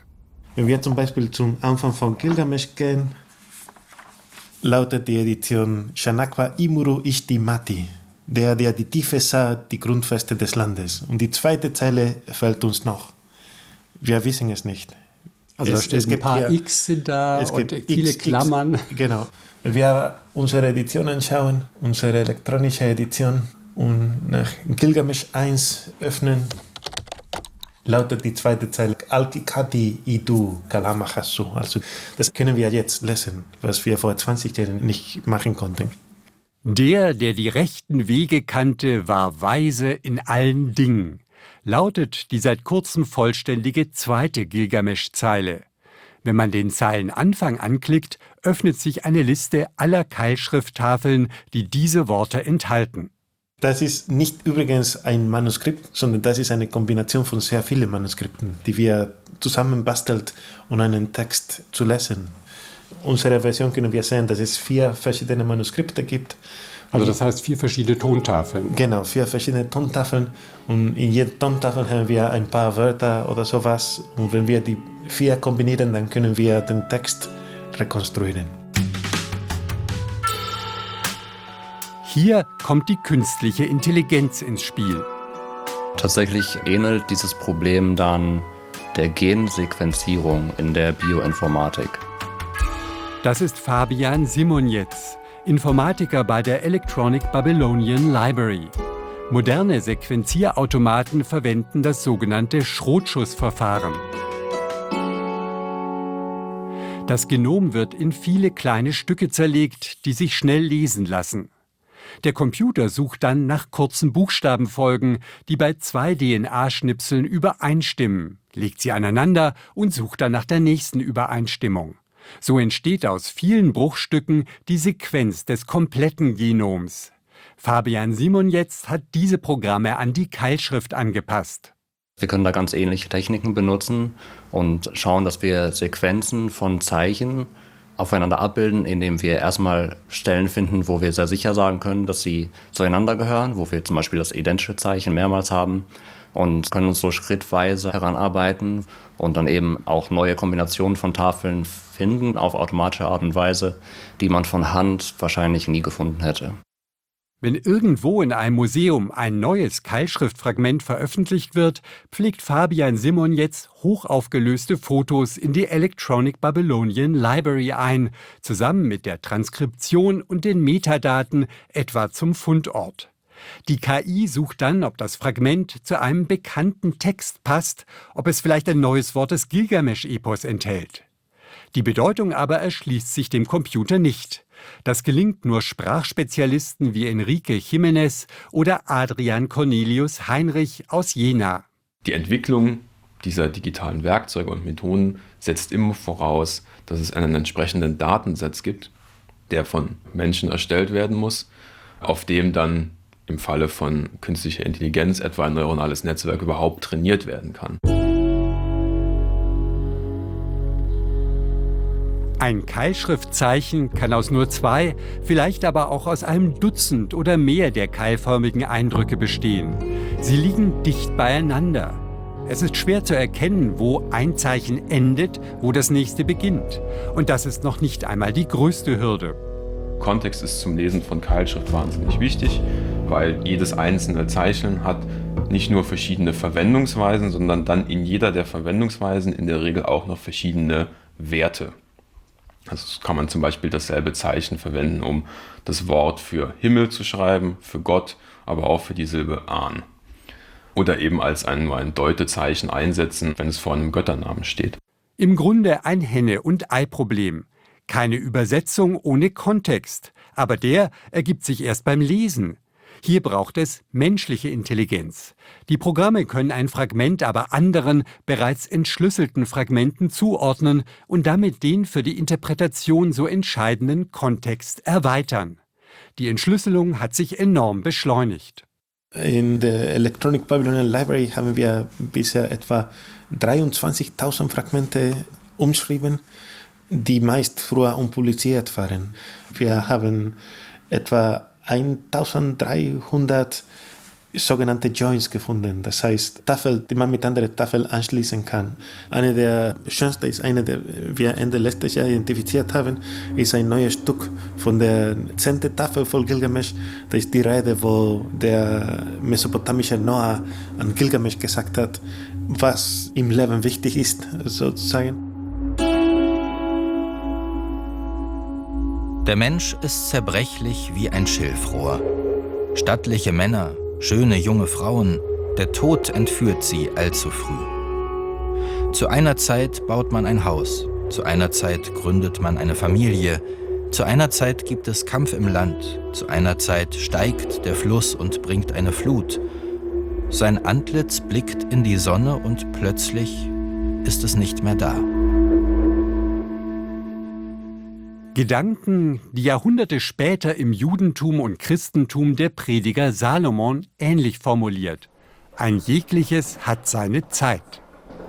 Wenn wir zum Beispiel zum Anfang von Gilgamesch gehen, lautet die Edition Shanakwa Imuru Ishti Mati, der, der die Tiefe sah, die Grundfeste des Landes. Und die zweite Zeile fällt uns noch. Wir wissen es nicht. Also es, da steht es ein gibt paar hier, X sind da es und gibt viele X, Klammern. X, genau. Wenn wir unsere Edition anschauen, unsere elektronische Edition, und nach Gilgamesch eins öffnen, lautet die zweite Zeile Alkikati Idu Kalamachasu. Also das können wir jetzt lesen, was wir vor zwanzig Jahren nicht machen konnten. Der, der die rechten Wege kannte, war weise in allen Dingen, lautet die seit kurzem vollständige zweite Gilgamesch-Zeile. Wenn man den Zeilenanfang anklickt, öffnet sich eine Liste aller Keilschrifttafeln, die diese Worte enthalten. Das ist nicht übrigens ein Manuskript, sondern das ist eine Kombination von sehr vielen Manuskripten, die wir zusammenbastelt, um einen Text zu lesen. Unsere Version können wir sehen, dass es vier verschiedene Manuskripte gibt. Also das heißt vier verschiedene Tontafeln. Genau, vier verschiedene Tontafeln. Und in jeder Tontafel haben wir ein paar Wörter oder sowas. Und wenn wir die vier kombinieren, dann können wir den Text rekonstruieren. Hier kommt die künstliche Intelligenz ins Spiel. Tatsächlich ähnelt dieses Problem dann der Gensequenzierung in der Bioinformatik. Das ist Fabian Simonetz, Informatiker bei der Electronic Babylonian Library. Moderne Sequenzierautomaten verwenden das sogenannte Schrotschussverfahren. Das Genom wird in viele kleine Stücke zerlegt, die sich schnell lesen lassen. Der Computer sucht dann nach kurzen Buchstabenfolgen, die bei zwei D N A-Schnipseln übereinstimmen, legt sie aneinander und sucht dann nach der nächsten Übereinstimmung. So entsteht aus vielen Bruchstücken die Sequenz des kompletten Genoms. Fabian Simonetz hat diese Programme an die Keilschrift angepasst. Wir können da ganz ähnliche Techniken benutzen und schauen, dass wir Sequenzen von Zeichen aufeinander abbilden, indem wir erstmal Stellen finden, wo wir sehr sicher sagen können, dass sie zueinander gehören, wo wir zum Beispiel das identische Zeichen mehrmals haben und können uns so schrittweise heranarbeiten und dann eben auch neue Kombinationen von Tafeln finden auf automatische Art und Weise, die man von Hand wahrscheinlich nie gefunden hätte. Wenn irgendwo in einem Museum ein neues Keilschriftfragment veröffentlicht wird, pflegt Fabian Simonetz hochaufgelöste Fotos in die Electronic Babylonian Library ein, zusammen mit der Transkription und den Metadaten etwa zum Fundort. Die K I sucht dann, ob das Fragment zu einem bekannten Text passt, ob es vielleicht ein neues Wort des Gilgamesch-Epos enthält. Die Bedeutung aber erschließt sich dem Computer nicht. Das gelingt nur Sprachspezialisten wie Enrique Jiménez oder Adrian Cornelius Heinrich aus Jena. Die Entwicklung dieser digitalen Werkzeuge und Methoden setzt immer voraus, dass es einen entsprechenden Datensatz gibt, der von Menschen erstellt werden muss, auf dem dann im Falle von künstlicher Intelligenz etwa ein neuronales Netzwerk überhaupt trainiert werden kann. Ein Keilschriftzeichen kann aus nur zwei, vielleicht aber auch aus einem Dutzend oder mehr der keilförmigen Eindrücke bestehen. Sie liegen dicht beieinander. Es ist schwer zu erkennen, wo ein Zeichen endet, wo das nächste beginnt. Und das ist noch nicht einmal die größte Hürde. Kontext ist zum Lesen von Keilschrift wahnsinnig wichtig, weil jedes einzelne Zeichen hat nicht nur verschiedene Verwendungsweisen, sondern dann in jeder der Verwendungsweisen in der Regel auch noch verschiedene Werte. Also kann man zum Beispiel dasselbe Zeichen verwenden, um das Wort für Himmel zu schreiben, für Gott, aber auch für die Silbe Ahn. Oder eben als ein, nur ein Deutezeichen einsetzen, wenn es vor einem Götternamen steht. Im Grunde ein Henne- und Ei-Problem. Keine Übersetzung ohne Kontext, aber der ergibt sich erst beim Lesen. Hier braucht es menschliche Intelligenz. Die Programme können ein Fragment aber anderen, bereits entschlüsselten Fragmenten zuordnen und damit den für die Interpretation so entscheidenden Kontext erweitern. Die Entschlüsselung hat sich enorm beschleunigt. In der Electronic Babylonian Library haben wir bisher etwa dreiundzwanzigtausend Fragmente umschrieben, die meist früher unpubliziert waren. Wir haben etwa eintausenddreihundert sogenannte Joints gefunden, das heißt Tafel, die man mit anderen Tafeln anschließen kann. Eine der schönsten ist eine, die wir Ende letztes Jahr identifiziert haben, ist ein neues Stück von der zehnten Tafel von Gilgamesch. Das ist die Rede, wo der mesopotamische Noah an Gilgamesch gesagt hat, was im Leben wichtig ist, sozusagen. Der Mensch ist zerbrechlich wie ein Schilfrohr. Stattliche Männer, schöne junge Frauen, der Tod entführt sie allzu früh. Zu einer Zeit baut man ein Haus, zu einer Zeit gründet man eine Familie, zu einer Zeit gibt es Kampf im Land, zu einer Zeit steigt der Fluss und bringt eine Flut. Sein Antlitz blickt in die Sonne und plötzlich ist es nicht mehr da. Gedanken, die Jahrhunderte später im Judentum und Christentum der Prediger Salomon ähnlich formuliert. Ein jegliches hat seine Zeit.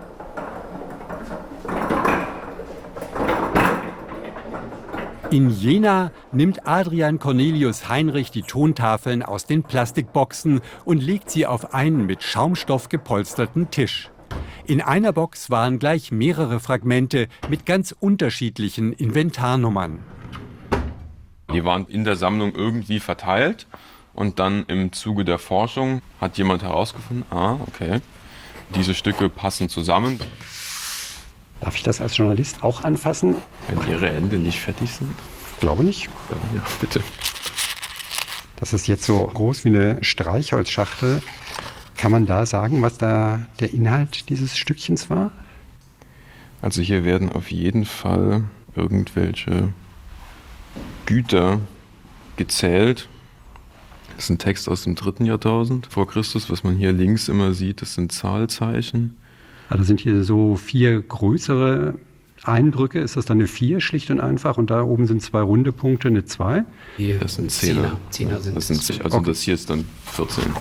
In Jena nimmt Adrian Cornelius Heinrich die Tontafeln aus den Plastikboxen und legt sie auf einen mit Schaumstoff gepolsterten Tisch. In einer Box waren gleich mehrere Fragmente mit ganz unterschiedlichen Inventarnummern. Die waren in der Sammlung irgendwie verteilt und dann im Zuge der Forschung hat jemand herausgefunden, ah, okay, diese Stücke passen zusammen. Darf ich das als Journalist auch anfassen? Wenn Ihre Hände nicht fertig sind? Glaube nicht. Ja, bitte. Das ist jetzt so groß wie eine Streichholzschachtel. Kann man da sagen, was da der Inhalt dieses Stückchens war? Also hier werden auf jeden Fall irgendwelche Güter gezählt. Das ist ein Text aus dem dritten Jahrtausend vor Christus. Was man hier links immer sieht, das sind Zahlzeichen. Also sind hier so vier größere Eindrücke. Ist das dann eine vier schlicht und einfach? Und da oben sind zwei runde Punkte, eine zwei? Das sind Zehner. Zehner sind das sind, also okay. Das hier ist dann vierzehn.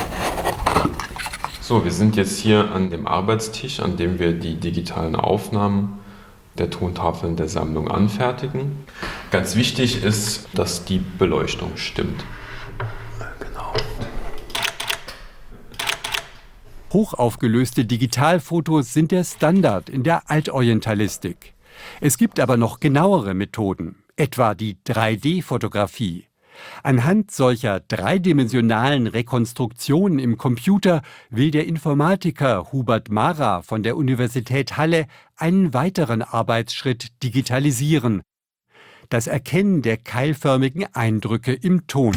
So, wir sind jetzt hier an dem Arbeitstisch, an dem wir die digitalen Aufnahmen der Tontafeln der Sammlung anfertigen. Ganz wichtig ist, dass die Beleuchtung stimmt. Genau. Hochaufgelöste Digitalfotos sind der Standard in der Altorientalistik. Es gibt aber noch genauere Methoden, etwa die drei D Fotografie. Anhand solcher dreidimensionalen Rekonstruktionen im Computer will der Informatiker Hubert Mara von der Universität Halle einen weiteren Arbeitsschritt digitalisieren: das Erkennen der keilförmigen Eindrücke im Ton.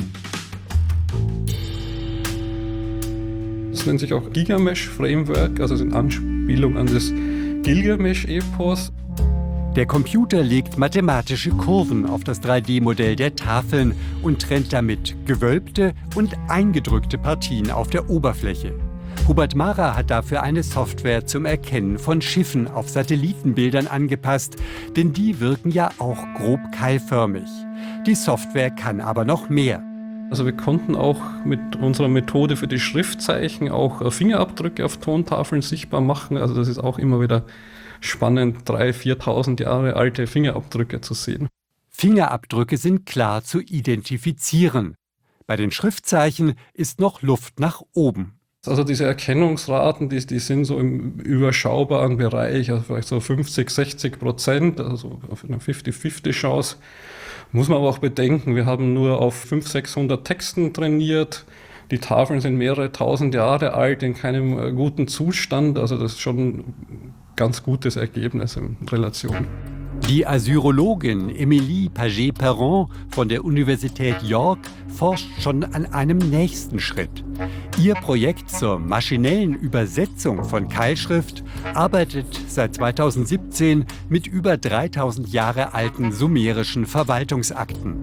Das nennt sich auch Gilgamesch-Framework, also in Anspielung an das Gilgamesch-Epos. Der Computer legt mathematische Kurven auf das drei D Modell der Tafeln und trennt damit gewölbte und eingedrückte Partien auf der Oberfläche. Hubert Mara hat dafür eine Software zum Erkennen von Schiffen auf Satellitenbildern angepasst, denn die wirken ja auch grob keilförmig. Die Software kann aber noch mehr. Also wir konnten auch mit unserer Methode für die Schriftzeichen auch Fingerabdrücke auf Tontafeln sichtbar machen. Also das ist auch immer wieder spannend, dreitausend, viertausend Jahre alte Fingerabdrücke zu sehen. Fingerabdrücke sind klar zu identifizieren. Bei den Schriftzeichen ist noch Luft nach oben. Also diese Erkennungsraten, die, die sind so im überschaubaren Bereich, also vielleicht so fünfzig, sechzig Prozent, also auf eine fünfzig fünfzig Chance. Muss man aber auch bedenken, wir haben nur auf fünfhundert, sechshundert Texten trainiert. Die Tafeln sind mehrere tausend Jahre alt, in keinem guten Zustand. Also das ist schon ein ganz gutes Ergebnis in Relation. Die Assyrologin Emilie Paget-Perron von der Universität York forscht schon an einem nächsten Schritt. Ihr Projekt zur maschinellen Übersetzung von Keilschrift arbeitet seit zweitausendsiebzehn mit über dreitausend Jahre alten sumerischen Verwaltungsakten.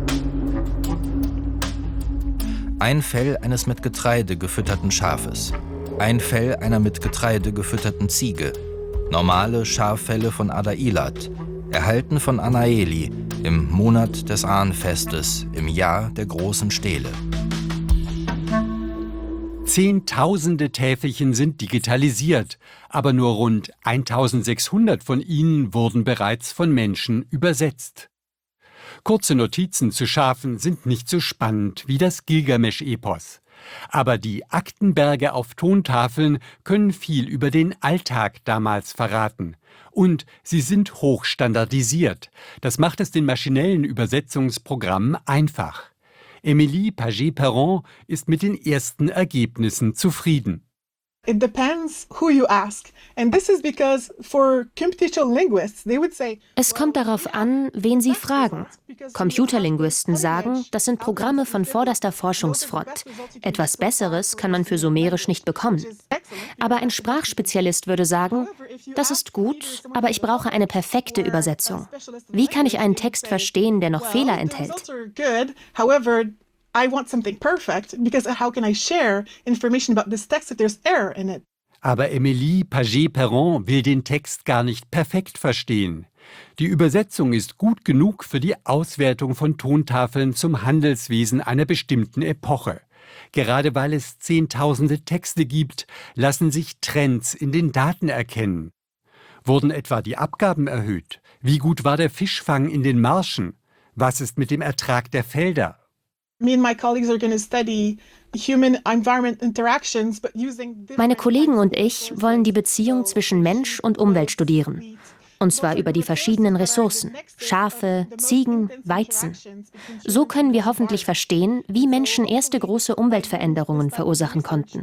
Ein Fell eines mit Getreide gefütterten Schafes. Ein Fell einer mit Getreide gefütterten Ziege. Normale Schaffelle von Adailat, erhalten von Anaeli im Monat des Ahnfestes, im Jahr der großen Stele. Zehntausende Täfelchen sind digitalisiert, aber nur rund eintausendsechshundert von ihnen wurden bereits von Menschen übersetzt. Kurze Notizen zu Schafen sind nicht so spannend wie das Gilgamesch-Epos. Aber die Aktenberge auf Tontafeln können viel über den Alltag damals verraten. Und sie sind hochstandardisiert. Das macht es den maschinellen Übersetzungsprogrammen einfach. Emilie Paget-Perron ist mit den ersten Ergebnissen zufrieden. It depends who you ask. And this is because for computational linguists, they would say, es kommt darauf an, wen Sie fragen. Computerlinguisten sagen, das sind Programme von vorderster Forschungsfront. Etwas Besseres kann man für Sumerisch nicht bekommen. Aber ein Sprachspezialist würde sagen, das ist gut, aber ich brauche eine perfekte Übersetzung. Wie kann ich einen Text verstehen, der noch Fehler enthält? I want something perfect, because how can I share information about this text if there's error in it? Aber Emilie Paget-Perron will den Text gar nicht perfekt verstehen. Die Übersetzung ist gut genug für die Auswertung von Tontafeln zum Handelswesen einer bestimmten Epoche. Gerade weil es zehntausende Texte gibt, lassen sich Trends in den Daten erkennen. Wurden etwa die Abgaben erhöht? Wie gut war der Fischfang in den Marschen? Was ist mit dem Ertrag der Felder? Meine Kollegen und ich wollen die Beziehung zwischen Mensch und Umwelt studieren. Und zwar über die verschiedenen Ressourcen, Schafe, Ziegen, Weizen. So können wir hoffentlich verstehen, wie Menschen erste große Umweltveränderungen verursachen konnten.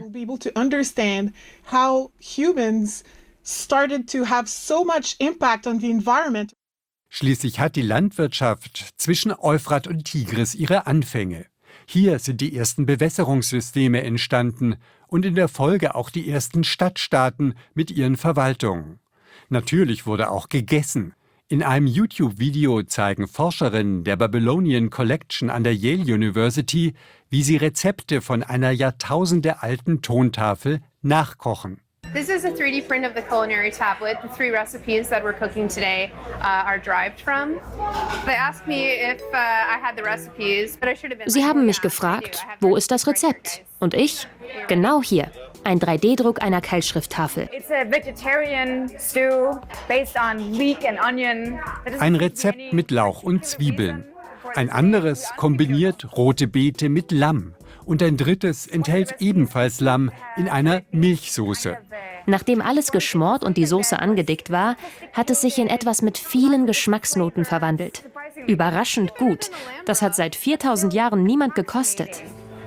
Schließlich hat die Landwirtschaft zwischen Euphrat und Tigris ihre Anfänge. Hier sind die ersten Bewässerungssysteme entstanden und in der Folge auch die ersten Stadtstaaten mit ihren Verwaltungen. Natürlich wurde auch gegessen. In einem YouTube-Video zeigen Forscherinnen der Babylonian Collection an der Yale University, wie sie Rezepte von einer jahrtausendealten Tontafel nachkochen. This is a three D print of the culinary tablet. The three recipes that we're cooking today uh, are derived from. They asked me if uh, I had the recipes, but I should have been. Sie haben mich gefragt, wo ist das Rezept? Und ich? Genau hier. Ein drei D Druck einer Keilschrifttafel. It's a vegetarian stew based on leek and onion. Ein Rezept mit Lauch und Zwiebeln. Ein anderes kombiniert rote Beete mit Lamm. Und ein drittes enthält ebenfalls Lamm in einer Milchsoße. Nachdem alles geschmort und die Soße angedickt war, hat es sich in etwas mit vielen Geschmacksnoten verwandelt. Überraschend gut. Das hat seit viertausend Jahren niemand gekostet.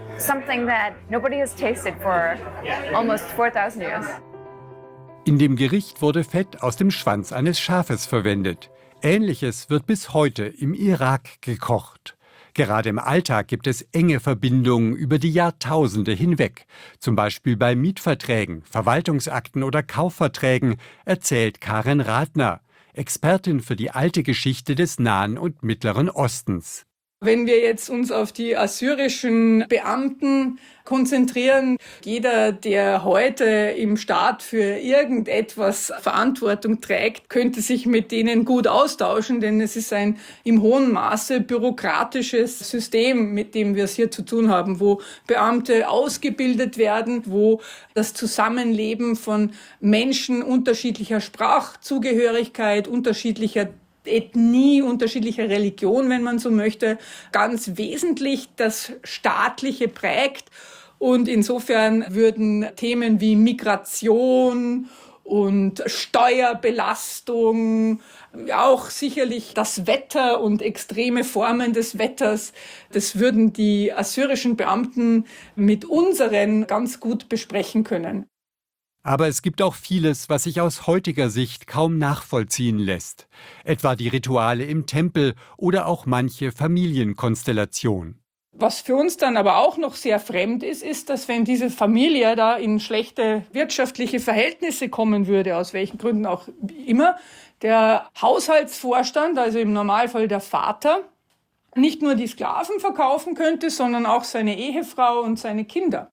In dem Gericht wurde Fett aus dem Schwanz eines Schafes verwendet. Ähnliches wird bis heute im Irak gekocht. Gerade im Alltag gibt es enge Verbindungen über die Jahrtausende hinweg. Zum Beispiel bei Mietverträgen, Verwaltungsakten oder Kaufverträgen, erzählt Karen Rathner, Expertin für die alte Geschichte des Nahen und Mittleren Ostens. Wenn wir jetzt uns auf die assyrischen Beamten konzentrieren, jeder, der heute im Staat für irgendetwas Verantwortung trägt, könnte sich mit denen gut austauschen, denn es ist ein im hohen Maße bürokratisches System, mit dem wir es hier zu tun haben, wo Beamte ausgebildet werden, wo das Zusammenleben von Menschen unterschiedlicher Sprachzugehörigkeit, unterschiedlicher Ethnie, unterschiedlicher Religion, wenn man so möchte, ganz wesentlich das Staatliche prägt. Und insofern würden Themen wie Migration und Steuerbelastung, auch sicherlich das Wetter und extreme Formen des Wetters, das würden die assyrischen Beamten mit unseren ganz gut besprechen können. Aber es gibt auch vieles, was sich aus heutiger Sicht kaum nachvollziehen lässt. Etwa die Rituale im Tempel oder auch manche Familienkonstellation. Was für uns dann aber auch noch sehr fremd ist, ist, dass wenn diese Familie da in schlechte wirtschaftliche Verhältnisse kommen würde, aus welchen Gründen auch immer, der Haushaltsvorstand, also im Normalfall der Vater, nicht nur die Sklaven verkaufen könnte, sondern auch seine Ehefrau und seine Kinder.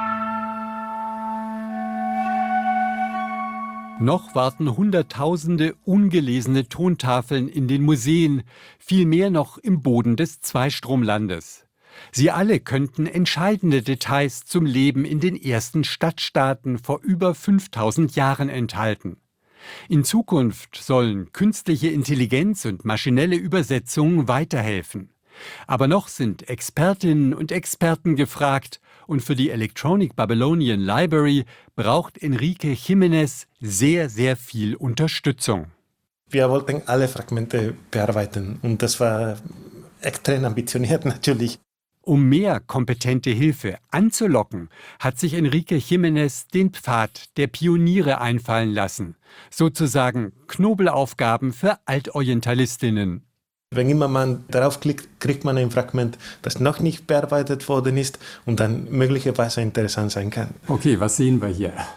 Noch warten Hunderttausende ungelesene Tontafeln in den Museen, viel mehr noch im Boden des Zweistromlandes. Sie alle könnten entscheidende Details zum Leben in den ersten Stadtstaaten vor über fünftausend Jahren enthalten. In Zukunft sollen künstliche Intelligenz und maschinelle Übersetzungen weiterhelfen. Aber noch sind Expertinnen und Experten gefragt und für die Electronic Babylonian Library braucht Enrique Jiménez sehr, sehr viel Unterstützung. Wir wollten alle Fragmente bearbeiten und das war extrem ambitioniert natürlich. Um mehr kompetente Hilfe anzulocken, hat sich Enrique Jiménez den Pfad der Pioniere einfallen lassen. Sozusagen Knobelaufgaben für Altorientalistinnen. Wenn immer man darauf klickt, kriegt man ein Fragment, das noch nicht bearbeitet worden ist und dann möglicherweise interessant sein kann. Okay, was sehen wir hier?